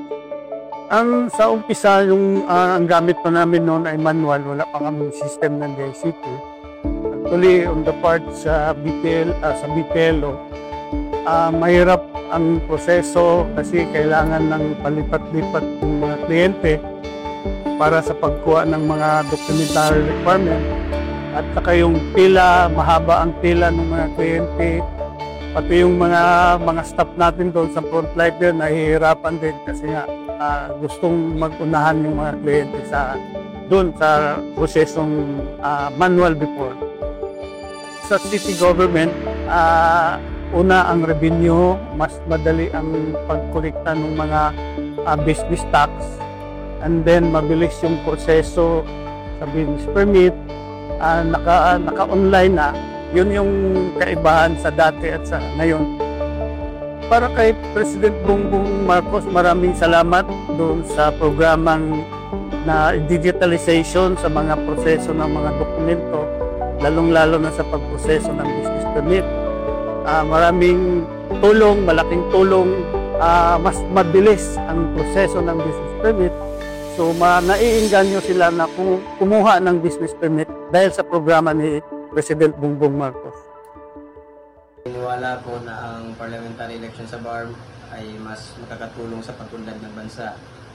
S25: Sa umpisa, ang gamit pa namin noon ay manual, wala pa kami system ng DICT. Actually, on the part sa BPLO, mahirap ang proseso kasi kailangan ng palipat-lipat ng mga kliyente para sa pagkuha ng mga documentary requirement. At saka yung pila, mahaba ang pila ng mga kliyente. Pati yung mga staff natin doon sa frontline din, nahihirapan din kasi nga gustong mag-unahan yung mga kliyente doon sa prosesong manual before. Sa city government, una ang revenue, mas madali ang pagkolekta ng mga business tax, and then mabilis yung proseso sa business permit, naka-online na. Yun yung kaibahan sa dati at sa ngayon. Para kay President Bongbong Marcos, maraming salamat doon sa programang na digitalization sa mga proseso ng mga dokumento, lalong-lalo na sa pagproseso ng business permit. Maraming tulong, malaking tulong, mas mabilis ang proseso ng business permit. So naiinganyo sila na kumuha ng business permit dahil sa programa ni President Bongbong Marcos.
S3: Iniwala po na ang parliamentary election sa BARM ay mas makakatulong sa pag-unlad ng bansa.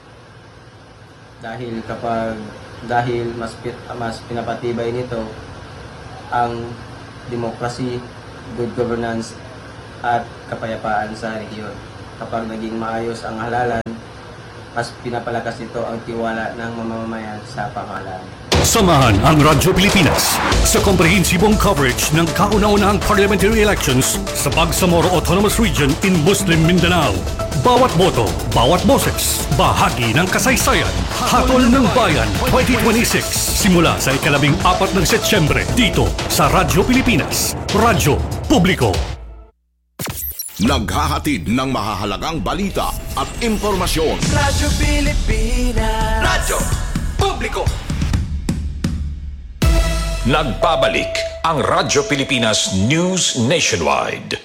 S3: Dahil mas pinapatibay nito ang demokrasi, good governance at kapayapaan sa rehiyon. Kapag naging maayos ang halalan, mas pinapalakas nito ang tiwala ng mamamayan sa pamahalaan.
S23: Samahan ang Radyo Pilipinas sa komprehensibong coverage ng kauna-unahang parliamentary elections sa Bangsamoro Autonomous Region in Muslim Mindanao. Bawat boto, bawat boses, bahagi ng kasaysayan. Hatol ng Bayan 2026. Simula sa ika-14 ng Setyembre dito sa Radyo Pilipinas. Radyo Publiko.
S4: Naghahatid ng mahahalagang balita at impormasyon.
S11: Radyo Pilipinas. Radyo Publiko.
S2: Nagbabalik ang Radyo Pilipinas News Nationwide.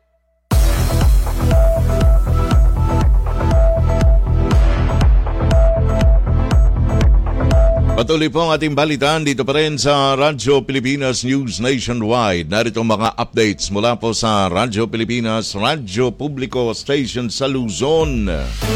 S1: Patuloy po ang ating balitaan dito pa rin sa Radyo Pilipinas News Nationwide. Narito mga updates mula po sa Radyo Pilipinas, Radyo Publiko Station sa Luzon.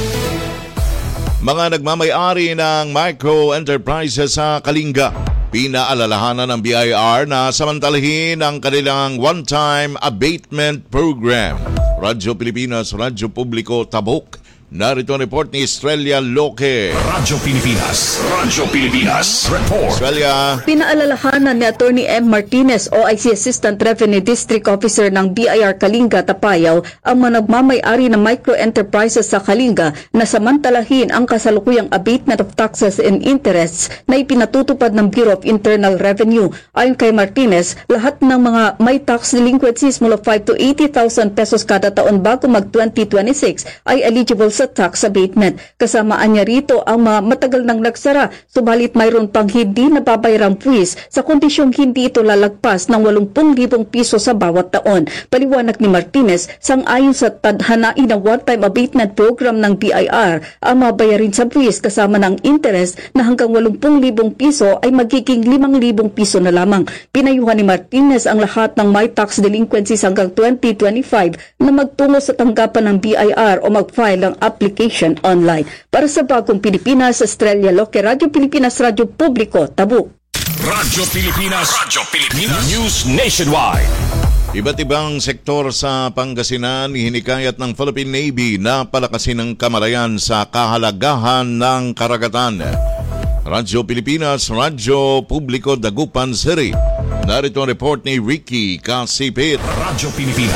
S1: Mga nagmamay-ari ng micro-enterprises sa Kalinga, pinaalalahanan ng BIR na samantalahin ang kanilang one-time abatement program. Radyo Pilipinas, Radyo Publiko, Tabuk. Narito ang report ni Estrella Loque.
S2: Radyo Pilipinas, Radyo Pilipinas, report.
S1: Estrella.
S5: Pinaalalahanan ni Attorney M. Martinez, OIC Assistant Revenue District Officer ng BIR Kalinga, Tapayaw, ang mga nagmamay-ari ng micro-enterprises sa Kalinga na samantalahin ang kasalukuyang abatement of taxes and interests na ipinatutupad ng Bureau of Internal Revenue. Ayon kay Martinez, lahat ng mga may tax delinquencies mula 5 to 80,000 pesos kada taon bago mag-2026 ay eligible sa tax abatement. Kasamaan niya rito ang matagal nang nagsara, subalit mayroon pang hindi nababayarang buwis sa kondisyong hindi ito lalagpas ng 80,000 piso sa bawat taon. Paliwanag ni Martinez, sang-ayon sa tadhanain ng one-time abatement program ng BIR, ang mabayarin sa buwis kasama ng interest na hanggang 80,000 piso ay magiging 5,000 piso na lamang. Pinayuhan ni Martinez ang lahat ng may tax delinquencies hanggang 2025 na magtungo sa tanggapan ng BIR o mag-file ng application online. Para sa Bagong Pilipinas, Estrella Loque, Radyo Pilipinas, Radyo Publiko, Tabuk.
S2: Radyo Pilipinas, News Nationwide.
S1: Iba't ibang sektor sa Pangasinan hinikayat ng Philippine Navy na palakasin ang kamalayan sa kahalagahan ng karagatan. Radyo Pilipinas, Radyo Publiko, Dagupan City. Narito ang report ni Ricky Kasipit.
S2: Radyo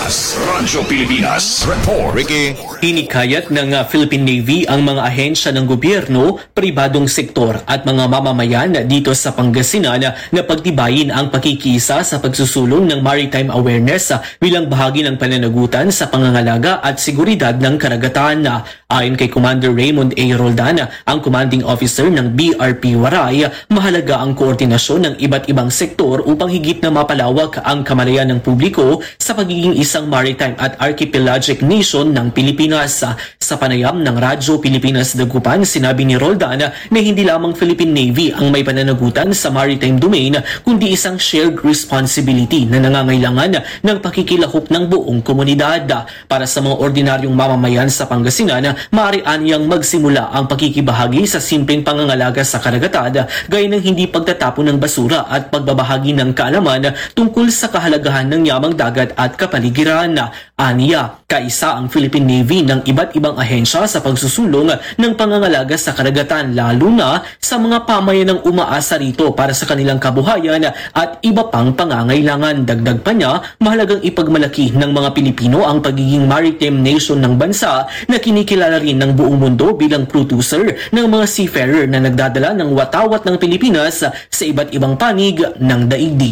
S2: Pilipinas, report.
S1: Ricky.
S6: Hinikayat ng Philippine Navy ang mga ahensya ng gobyerno, pribadong sektor at mga mamamayan dito sa Pangasinan na pagtibayin ang pakikisa sa pagsusulong ng maritime awareness bilang bahagi ng pananagutan sa pangangalaga at seguridad ng karagatan. Ayon kay Commander Raymond A. Roldan, ang commanding officer ng BRP Waray, mahalaga ang koordinasyon ng iba't ibang sektor upang higit na mapalawak ang kamalayan ng publiko sa pagiging isang maritime at archipelagic nation ng Pilipinas. Sa panayam ng Radyo Pilipinas Dagupan, sinabi ni Roldan na hindi lamang Philippine Navy ang may pananagutan sa maritime domain, kundi isang shared responsibility na nangangailangan ng pakikilahok ng buong komunidad. Para sa mga ordinaryong mamamayan sa Pangasinan, maaari anyang magsimula ang pakikibahagi sa simpleng pangangalaga sa karagatan, gaya ng hindi pagtatapon ng basura at pagbabahagi ng kaalaman tungkol sa kahalagahan ng yamang dagat at kapaligiran. Aniya, kaisa ang Philippine Navy ng iba't ibang ahensya sa pagsusulong ng pangangalaga sa karagatan, lalo na sa mga pamayanang umaasa rito para sa kanilang kabuhayan at iba pang pangangailangan. Dagdag pa niya, mahalagang ipagmalaki ng mga Pilipino ang pagiging maritime nation ng bansa na kinikilala rin ng buong mundo bilang producer ng mga seafarer na nagdadala ng watawat ng Pilipinas sa iba't ibang panig ng daigdig.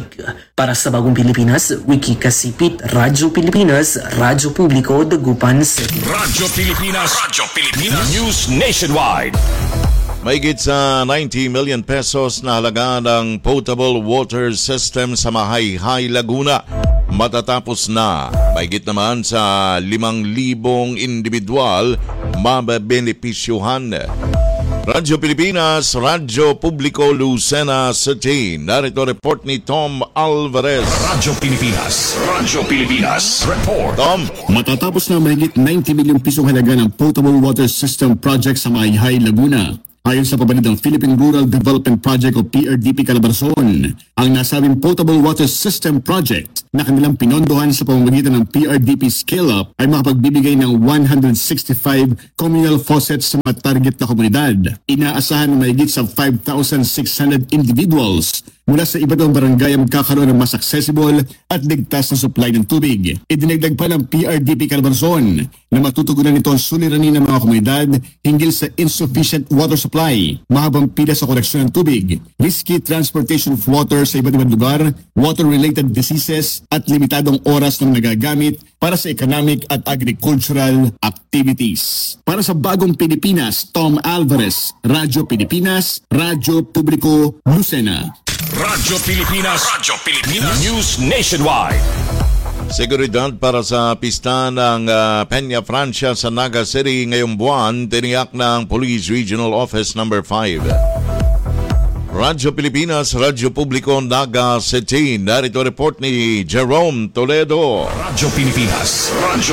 S6: daigdig. Para sa Bagong Pilipinas, Wiki Kasipit, Radyo Pilipinas, Radyo Publiko, Dagupan City.
S2: Radyo Pilipinas News Nationwide.
S1: Mahigit sa 90 million pesos na halaga ng potable water system sa Mahayhay, Laguna. Matatapos na, mahigit naman sa 5,000 individual mabebenepisyuhan. Radyo Pilipinas, Radyo Publiko, Lucena City. Narito report ni Tom Alvarez.
S2: Radyo Pilipinas report.
S1: Tom.
S7: Matatapos na mahigit 90 milyong pisong halaga ng potable water system project sa Mahayhay, Laguna. Ayon sa pabalid ng Philippine Rural Development Project o PRDP Calabarzon, ang nasabing potable water system project na kanilang pinondohan sa pamamagitan ng PRDP Scale-Up ay makapagbibigay ng 165 communal faucets sa mga target na komunidad. Inaasahan na mahigit sa 5,600 individuals mula sa iba't ibang barangay ang magkakaroon ng mas accessible at ligtas na supply ng tubig. Idinagdag pa ng PRDP Calabarzon na matutugunan nito ang suliranin ng mga komunidad hinggil sa insufficient water supply, mahabang pila sa koleksyon ng tubig, risky transportation of water sa iba't ibang lugar, water-related diseases at limitadong oras ng nagagamit para sa economic at agricultural activities. Para sa Bagong Pilipinas, Tom Alvarez, Radyo Pilipinas, Radyo Publiko, Lucena.
S2: Radyo Pilipinas News Nationwide.
S1: Seguridad para sa pista ng Peña Francia sa Naga City ngayong buwan, tiniyak ng Police Regional Office No. 5. Radyo Pilipinas, Radyo Publiko, Naga City. Narito report ni Jerome Toledo.
S2: Radyo Pilipinas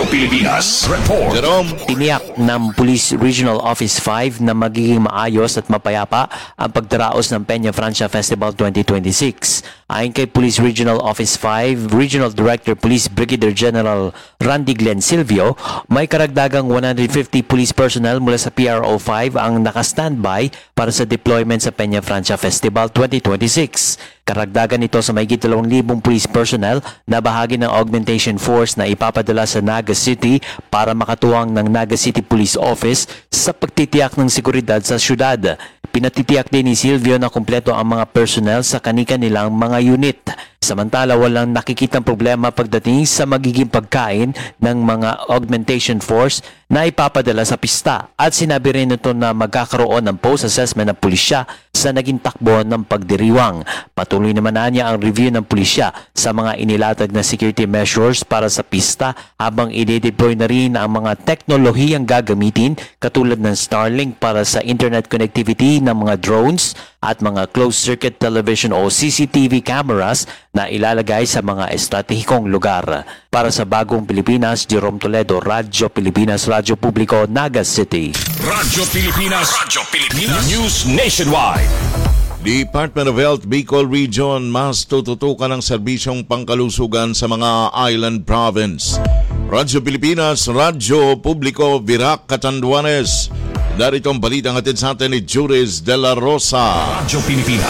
S2: report.
S1: Jerome.
S8: Tiniyak ng Police Regional Office 5 na magiging maayos at mapayapa ang pagdaraos ng Peña Francia Festival 2026. Ayon kay Police Regional Office 5, Regional Director Police Brigadier General Randy Glenn Silvio, may karagdagang 150 police personnel mula sa PRO 5 ang naka-standby para sa deployment sa Peña Francia Festival 2026. Karagdagan ito sa mahigit 2,000 police personnel na bahagi ng augmentation force na ipapadala sa Naga City para makatuwang ng Naga City Police Office sa pagtitiyak ng seguridad sa syudad. Pinatitiyak din ni Silvio na kumpleto ang mga personnel sa kani-kanilang mga unit. Samantala, walang nakikitang problema pagdating sa magiging pagkain ng mga augmentation force na ipapadala sa pista. At sinabi rin ito na magkakaroon ng post-assessment ng pulisya sa naging takbo ng pagdiriwang. Patuloy naman niya ang review ng pulisya sa mga inilatag na security measures para sa pista habang i-deploy na rin ang mga teknolohiyang gagamitin katulad ng Starlink para sa internet connectivity ng mga drones at mga closed-circuit television o CCTV cameras na ilalagay sa mga estratehikong lugar. Para sa Bagong Pilipinas, Jerome Toledo, Radyo Pilipinas, Radyo Publiko, Naga City.
S2: Radyo Pilipinas News Nationwide.
S1: Department of Health Bicol Region mas tututukan ng serbisyong pangkalusugan sa mga island province. Radyo Pilipinas, Radyo Publiko, Virac, Catanduanes. Narito ang balitang hatid sa atin ni Juris de la Rosa.
S2: Radyo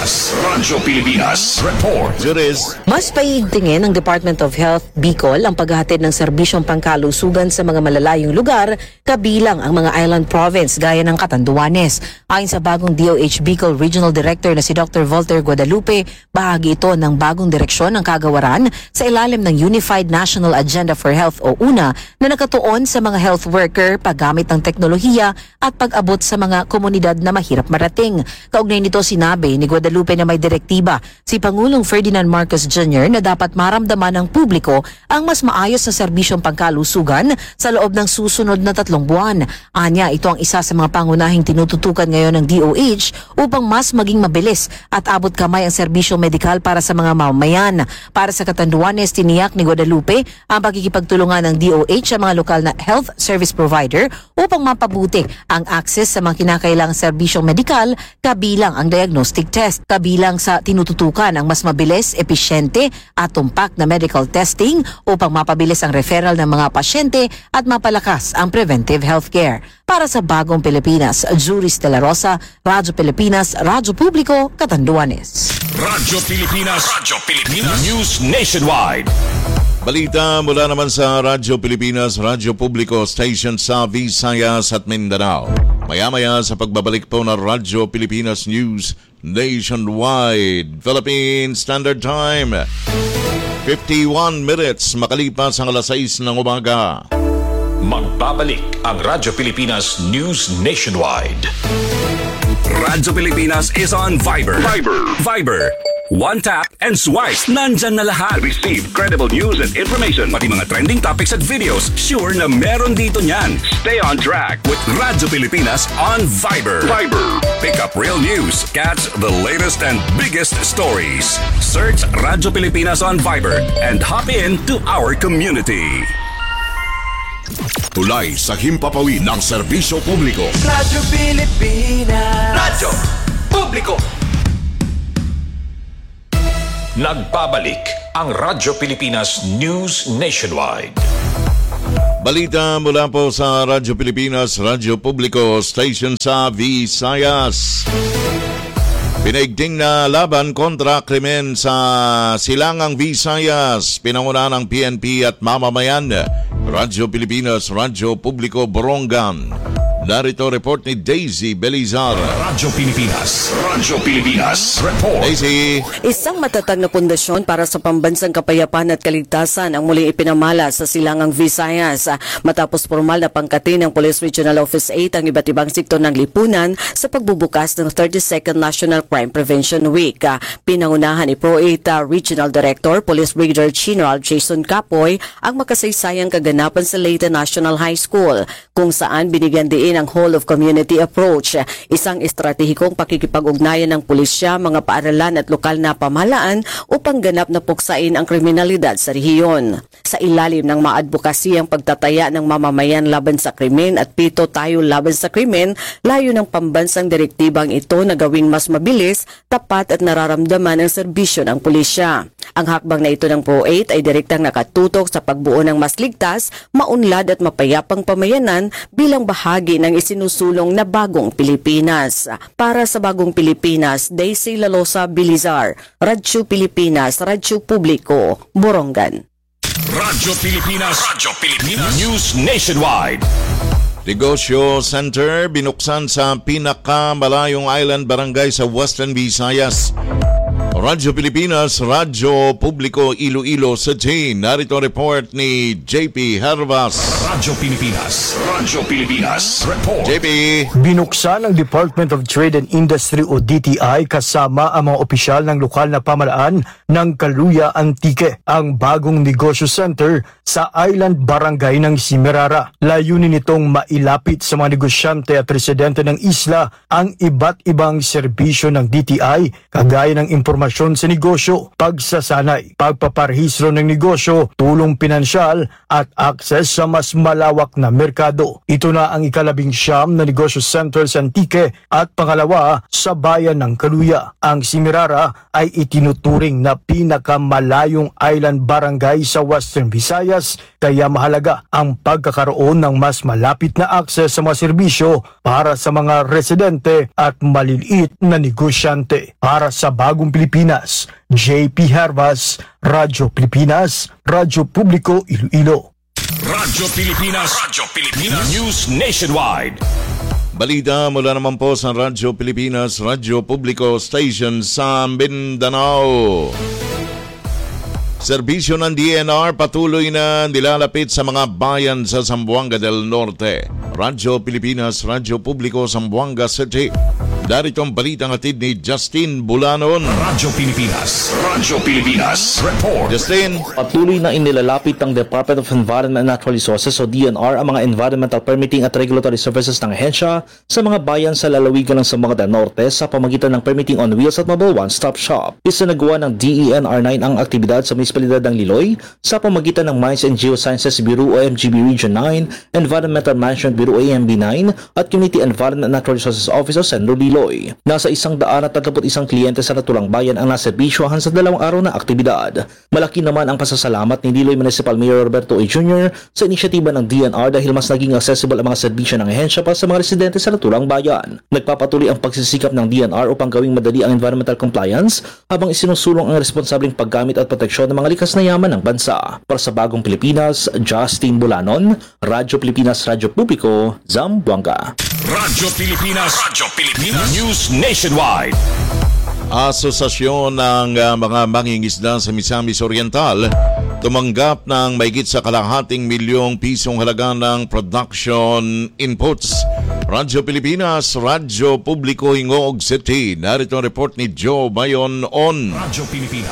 S2: Pilipinas report.
S1: Juris.
S9: Mas paigtingin ng Department of Health Bicol ang paghahatid ng serbisyong pangkalusugan sa mga malalayong lugar kabilang ang mga island province gaya ng Catanduanes. Ayon sa bagong DOH Bicol Regional Director na si Dr. Volter Guadalupe, bahagi ito ng bagong direksyon ng kagawaran sa ilalim ng Unified National Agenda for Health o UNA na nakatuon sa mga health worker, paggamit ng teknolohiya at pag-abot sa mga komunidad na mahirap marating. Kaugnay nito sinabi ni Guadalupe na may direktiba si Pangulong Ferdinand Marcos Jr. na dapat maramdaman ng publiko ang mas maayos na serbisyong pangkalusugan sa loob ng susunod na 3 buwan. Anya, ito ang isa sa mga pangunahing tinututukan ngayon ng DOH upang mas maging mabilis at abot kamay ang serbisyong medikal para sa mga mamamayan. Para sa Catanduanes, tiniyak ni Guadalupe ang pagkikipagtulungan ng DOH sa mga lokal na health service provider upang mapabuti ang access sa mga kinakailangang serbisyong medikal kabilang ang diagnostic test. Kabilang sa tinututukan ang mas mabilis, episyente at tumpak na medical testing upang mapabilis ang referral ng mga pasyente at mapalakas ang preventive healthcare. Para sa Bagong Pilipinas, Juris de la Rosa, Radyo Pilipinas, Radyo Publiko, Catanduanes.
S2: Radyo Pilipinas News Nationwide.
S1: Balita mula naman sa Radyo Pilipinas, Radyo Publiko, station sa Visayas at Mindanao. Maya-maya sa pagbabalik po ng Radyo Pilipinas News Nationwide. Philippine Standard Time, 51 minutes makalipas ang alas 6 ng umaga.
S2: Magbabalik ang Radyo Pilipinas News Nationwide. Radyo Pilipinas is on Viber. Viber. One tap and swipe. Nandyan na lahat. Receive credible news and information. Pati mga trending topics at videos. Sure na meron dito niyan. Stay on track with Radyo Pilipinas on Viber. Pick up real news. Catch the latest and biggest stories. Search Radyo Pilipinas on Viber and hop in to our community.
S4: Tulay sa himpapawid ng serbisyo publiko.
S11: Radyo Pilipinas. Radyo Publiko.
S2: Nagbabalik ang Radyo Pilipinas News Nationwide.
S1: Balita mula po sa Radyo Pilipinas, Radyo Publiko, station sa Visayas. Pinaigting na laban kontra krimen sa Silangang Visayas, pinangunahan ng PNP at mamamayan. Radyo Pilipinas, Radyo Publiko, Borongan. Narito report ni Daisy Belizar.
S2: Radyo Pilipinas Report.
S1: Daisy.
S10: Isang matatag na pundasyon para sa pambansang kapayapaan at kaligtasan ang muling ipinamala sa Silangang Visayas matapos formal na pangkatin ng Police Regional Office 8 ang iba't ibang sektor ng lipunan sa pagbubukas ng 32nd National Crime Prevention Week. Pinangunahan ni Pro-8 Regional Director Police Brigadier General Jason Capoy ang makasaysayang kaganapan sa Leyte National High School kung saan binigyan diin ang whole of community approach, isang estratehikong pakikipag-ugnayan ng pulisya, mga paaralan at lokal na pamahalaan upang ganap na puksain ang kriminalidad sa rehiyon. Sa ilalim ng maadvokasy ang pagtataya ng mamamayan laban sa krimen at Pito Tayo Laban sa Krimen, layo ng pambansang direktibang ito na gawing mas mabilis, tapat at nararamdaman ang serbisyo ng pulisya. Ang hakbang na ito ng Pro-8 ay direktang nakatutok sa pagbuo ng mas ligtas, maunlad at mapayapang pamayanan bilang bahagi ng isinusulong na Bagong Pilipinas. Para sa Bagong Pilipinas, Daisy Lalosa Bilizar, Radyo Pilipinas, Radyo Publiko, Borongan.
S2: Radyo Pilipinas News Nationwide.
S1: Negosyo Center binuksan sa pinakamalayong island barangay sa Western Visayas. Radyo Pilipinas, Radyo Publiko, Iloilo City. Narito report ni JP Hervas.
S2: Radyo Pilipinas Report.
S1: JP.
S12: Binuksan ng Department of Trade and Industry o DTI kasama ang mga opisyal ng lokal na pamahalaan ng Kaluya Antique ang bagong negosyo center sa Island Barangay ng Simirara. Layunin nitong mailapit sa mga negosyante at residente ng isla ang iba't ibang serbisyo ng DTI kagaya ng impormasyon sa negosyo, pagsasanay, pagpaparehistro ng negosyo, tulong pinansyal at akses sa mas malawak na merkado. Ito na ang ika-19 na negosyo center sa Antique at pangalawa sa bayan ng Kaluya. Ang Simirara ay itinuturing na pinakamalayong island barangay sa Western Visayas, kaya mahalaga ang pagkakaroon ng mas malapit na akses sa mga serbisyo para sa mga residente at maliliit na negosyante. Para sa Bagong Pilipinas, JP Hervas, Radyo Pilipinas, Radyo Publiko, Iloilo.
S2: Radyo Pilipinas News Nationwide.
S1: Balita mula naman po sa Radyo Pilipinas, Radyo Publiko Station sa Mindanao. Serbisyo ng DNR patuloy na nilalapit sa mga bayan sa Zamboanga del Norte. Radyo Pilipinas, Radyo Publiko, Zamboanga City. Darito ang balitang hatid ni Justin Bulanon.
S2: Radyo Pilipinas Report.
S1: Justin.
S13: Patuloy na inilalapit ng Department of Environment and Natural Resources o DNR ang mga environmental permitting at regulatory services ng ahensya sa mga bayan sa lalawigan ng Zamboanga del Norte sa pamagitan ng Permitting on Wheels at Mobile One-Stop Shop. Isinagawa ng DENR9 ang aktibidad sa munisipalidad ng Liloy sa pamagitan ng Mines and Geosciences Bureau o MGB Region 9, Environmental Management Bureau o AMB9 at Community Environment and Natural Resources Office o Senro Lilo. tuloy. Nasa 131 kliyente sa Natulang Bayan ang naserbisyohan sa 2 araw na aktibidad. Malaki naman ang pasasalamat ni Diloy Municipal Mayor Roberto A. Jr. sa inisyatiba ng DNR dahil mas naging accessible ang mga serbisyo ng ahensya para sa mga residente sa Natulang Bayan. Nagpapatuloy ang pagsisikap ng DNR upang gawing madali ang environmental compliance habang isinusulong ang responsableng paggamit at proteksyon ng mga likas na yaman ng bansa. Para sa Bagong Pilipinas, Justin Bulanon, Radyo Pilipinas, Radyo Publiko, Zamboanga.
S2: Radyo Pilipinas News Nationwide.
S1: Asosasyon ng mga mangingisda sa Misamis Oriental tumanggap ng mahigit sa kalahating milyong pisong halaga ng production inputs. Radyo Pilipinas, Radyo Publiko, Hingoog City. Narito ang report ni Joe Bayon on
S2: Radyo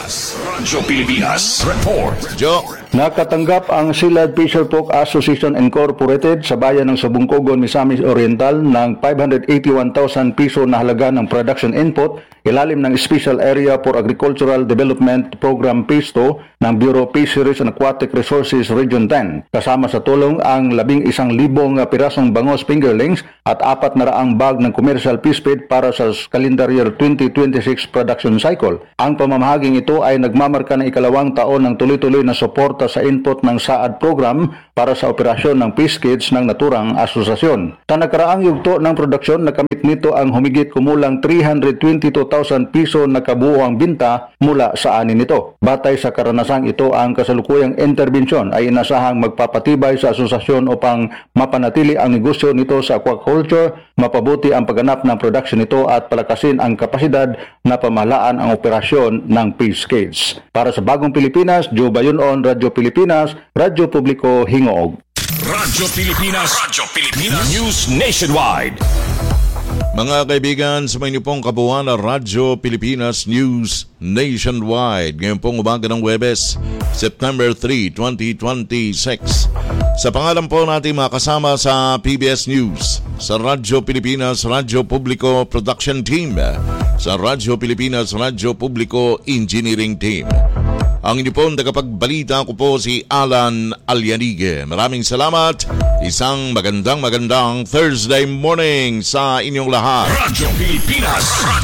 S2: Pilipinas Report.
S1: Joe.
S14: Nakatanggap ang Silad Fisher Folk Association Incorporated sa bayan ng Sabungkogon, Misamis Oriental ng 581,000 piso na halaga ng production input ilalim ng Special Area for Agricultural Development Program Phase 2 ng Bureau of Fisheries and Aquatic Resources Region 10. Kasama sa tulong ang 11,000 pirasong bangos fingerlings at 400 bag ng commercial fish feed para sa calendar year 2026 production cycle. Ang pamamahaging ito ay nagmamarka ng ikalawang taon ng tuloy-tuloy na suporta sa input ng SAAD program para sa operasyon ng fish kids ng naturang asosasyon. Sa nakaraang yugto ng produksyon, nakamit nito ang humigit kumulang 322,000 piso na kabuuang binta mula sa ani nito. Batay sa karanasang ito, ang kasalukuyang interbensyon ay inasahang magpapatibay sa asosasyon upang mapanatili ang negosyo nito sa aquaculture, mapabuti ang pagganap ng production nito at palakasin ang kapasidad na pamahalaan ang operasyon ng fish cage. Para sa Bagong Pilipinas, Joe Bayon, Radyo Pilipinas, Radyo Publiko, Hingoog.
S2: Radyo Pilipinas News Nationwide.
S1: Mga kaibigan, sa mga pong kabuuan ng Radyo Pilipinas News Nationwide. Ngayon pong umaga ng Huwebes, September 3, 2026. Sa pangalan po natin mga kasama sa PBS News, sa Radyo Pilipinas, Radyo Publiko Production Team, sa Radyo Pilipinas, Radyo Publiko Engineering Team. Ang inyo pong tagapagbalita ko po si Alan Alianige. Maraming salamat. Isang magandang Thursday morning sa inyong lahat.
S2: Radyo Pilipinas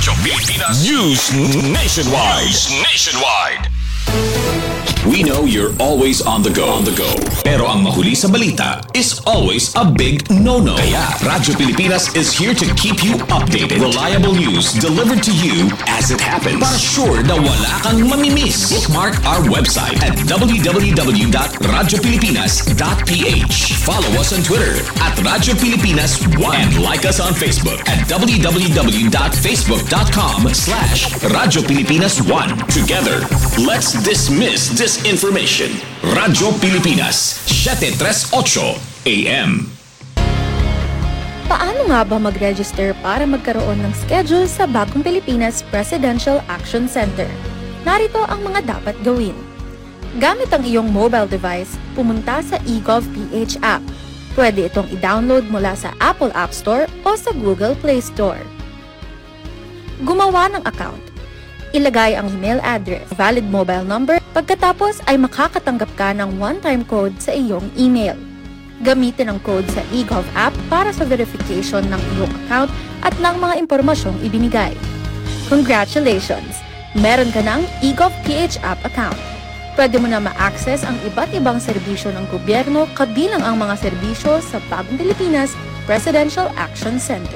S2: News Nationwide. We know you're always on the go. Pero ang mahuli sa balita is always a big no-no. Kaya Radyo Pilipinas is here to keep you updated. Reliable news delivered to you as it happens. Para sure na wala kang mamimiss. Bookmark our website at www.radiopilipinas.ph. Follow us on Twitter at Radyo Pilipinas 1 and like us on Facebook at www.facebook.com/Radyo Pilipinas 1. Together, let's dismiss disinformation. Radyo Pilipinas, 738 AM.
S15: Paano nga ba mag-register para magkaroon ng schedule sa Bagong Pilipinas Presidential Action Center? Narito ang mga dapat gawin. Gamit ang iyong mobile device, pumunta sa eGovPH app. Pwede itong i-download mula sa Apple App Store o sa Google Play Store. Gumawa ng account. Ilagay ang email address, valid mobile number, pagkatapos ay makakatanggap ka ng one-time code sa iyong email. Gamitin ang code sa eGov app para sa verification ng iyong account at ng mga impormasyong ibinigay. Congratulations! Meron ka ng eGovPH app account. Pwede mo na ma-access ang iba't ibang serbisyo ng gobyerno kabilang ang mga serbisyo sa Bagong Pilipinas Presidential Action Center.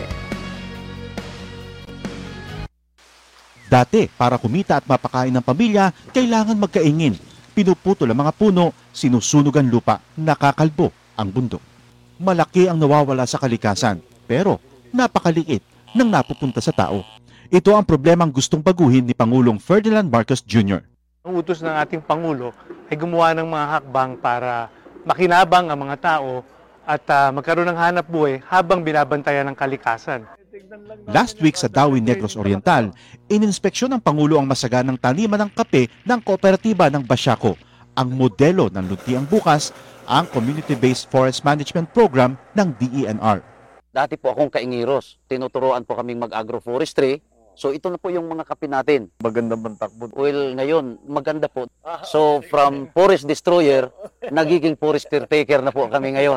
S16: Dati, para kumita at mapakain ng pamilya, kailangan magkaingin. Pinuputol ang mga puno, sinusunog ang lupa, nakakalbo ang bundok. Malaki ang nawawala sa kalikasan, pero napakaliit nang napupunta sa tao. Ito ang problemang gustong baguhin ni Pangulong Ferdinand Marcos Jr.
S25: Ang utos ng ating Pangulo ay gumawa ng mga hakbang para makinabang ang mga tao at magkaroon ng hanap buhay habang binabantayan ng kalikasan.
S16: Last week sa Dawi Negros Oriental, ininspeksyon ng Pangulo ang masaganang taniman ng kape ng kooperatiba ng Basyaco. Ang modelo ng Luntiang Bukas, ang Community-Based Forest Management Program ng DENR.
S17: Dati po akong kaingiros. Tinuturoan po kaming mag-agroforestry. So ito na po yung mga kape natin.
S19: Maganda bang takbo?
S17: Well, ngayon, maganda po. So from forest destroyer, nagiging forest caretaker na po kami ngayon.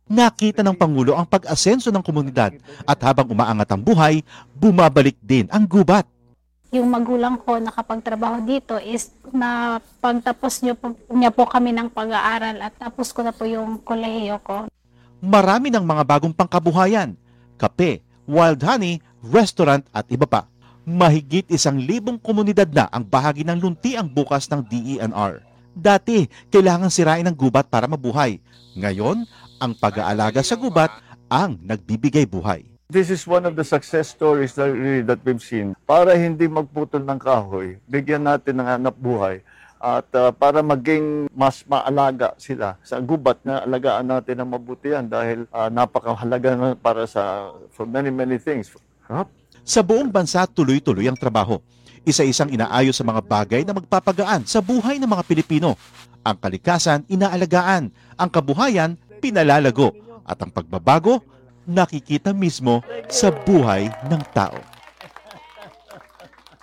S16: Nakita ng Pangulo ang pag-asenso ng komunidad at habang umaangat ang buhay, bumabalik din ang gubat.
S18: Yung magulang ko nakapagtrabaho dito is na pagtapos niya po kami ng pag-aaral at tapos ko na po yung kolehiyo ko.
S16: Marami ng mga bagong pangkabuhayan, kape, wild honey, restaurant at iba pa. Mahigit 1,000 komunidad na ang bahagi ng luntiang bukas ng DENR. Dati, kailangan sirain ang gubat para mabuhay. Ngayon, ang pag-aalaga sa gubat ang nagbibigay buhay.
S19: This is one of the success stories that we've seen. Para hindi magputol ng kahoy, bigyan natin ng hanap buhay at para maging mas maalaga sila sa gubat na alagaan natin ng mabutihan dahil napakahalaga na para for many things.
S16: Sa buong bansa, tuloy-tuloy ang trabaho. Isa-isang inaayos sa mga bagay na magpapagaan sa buhay ng mga Pilipino. Ang kalikasan, inaalagaan. Ang kabuhayan, pinalalago. At ang pagbabago, nakikita mismo sa buhay ng tao.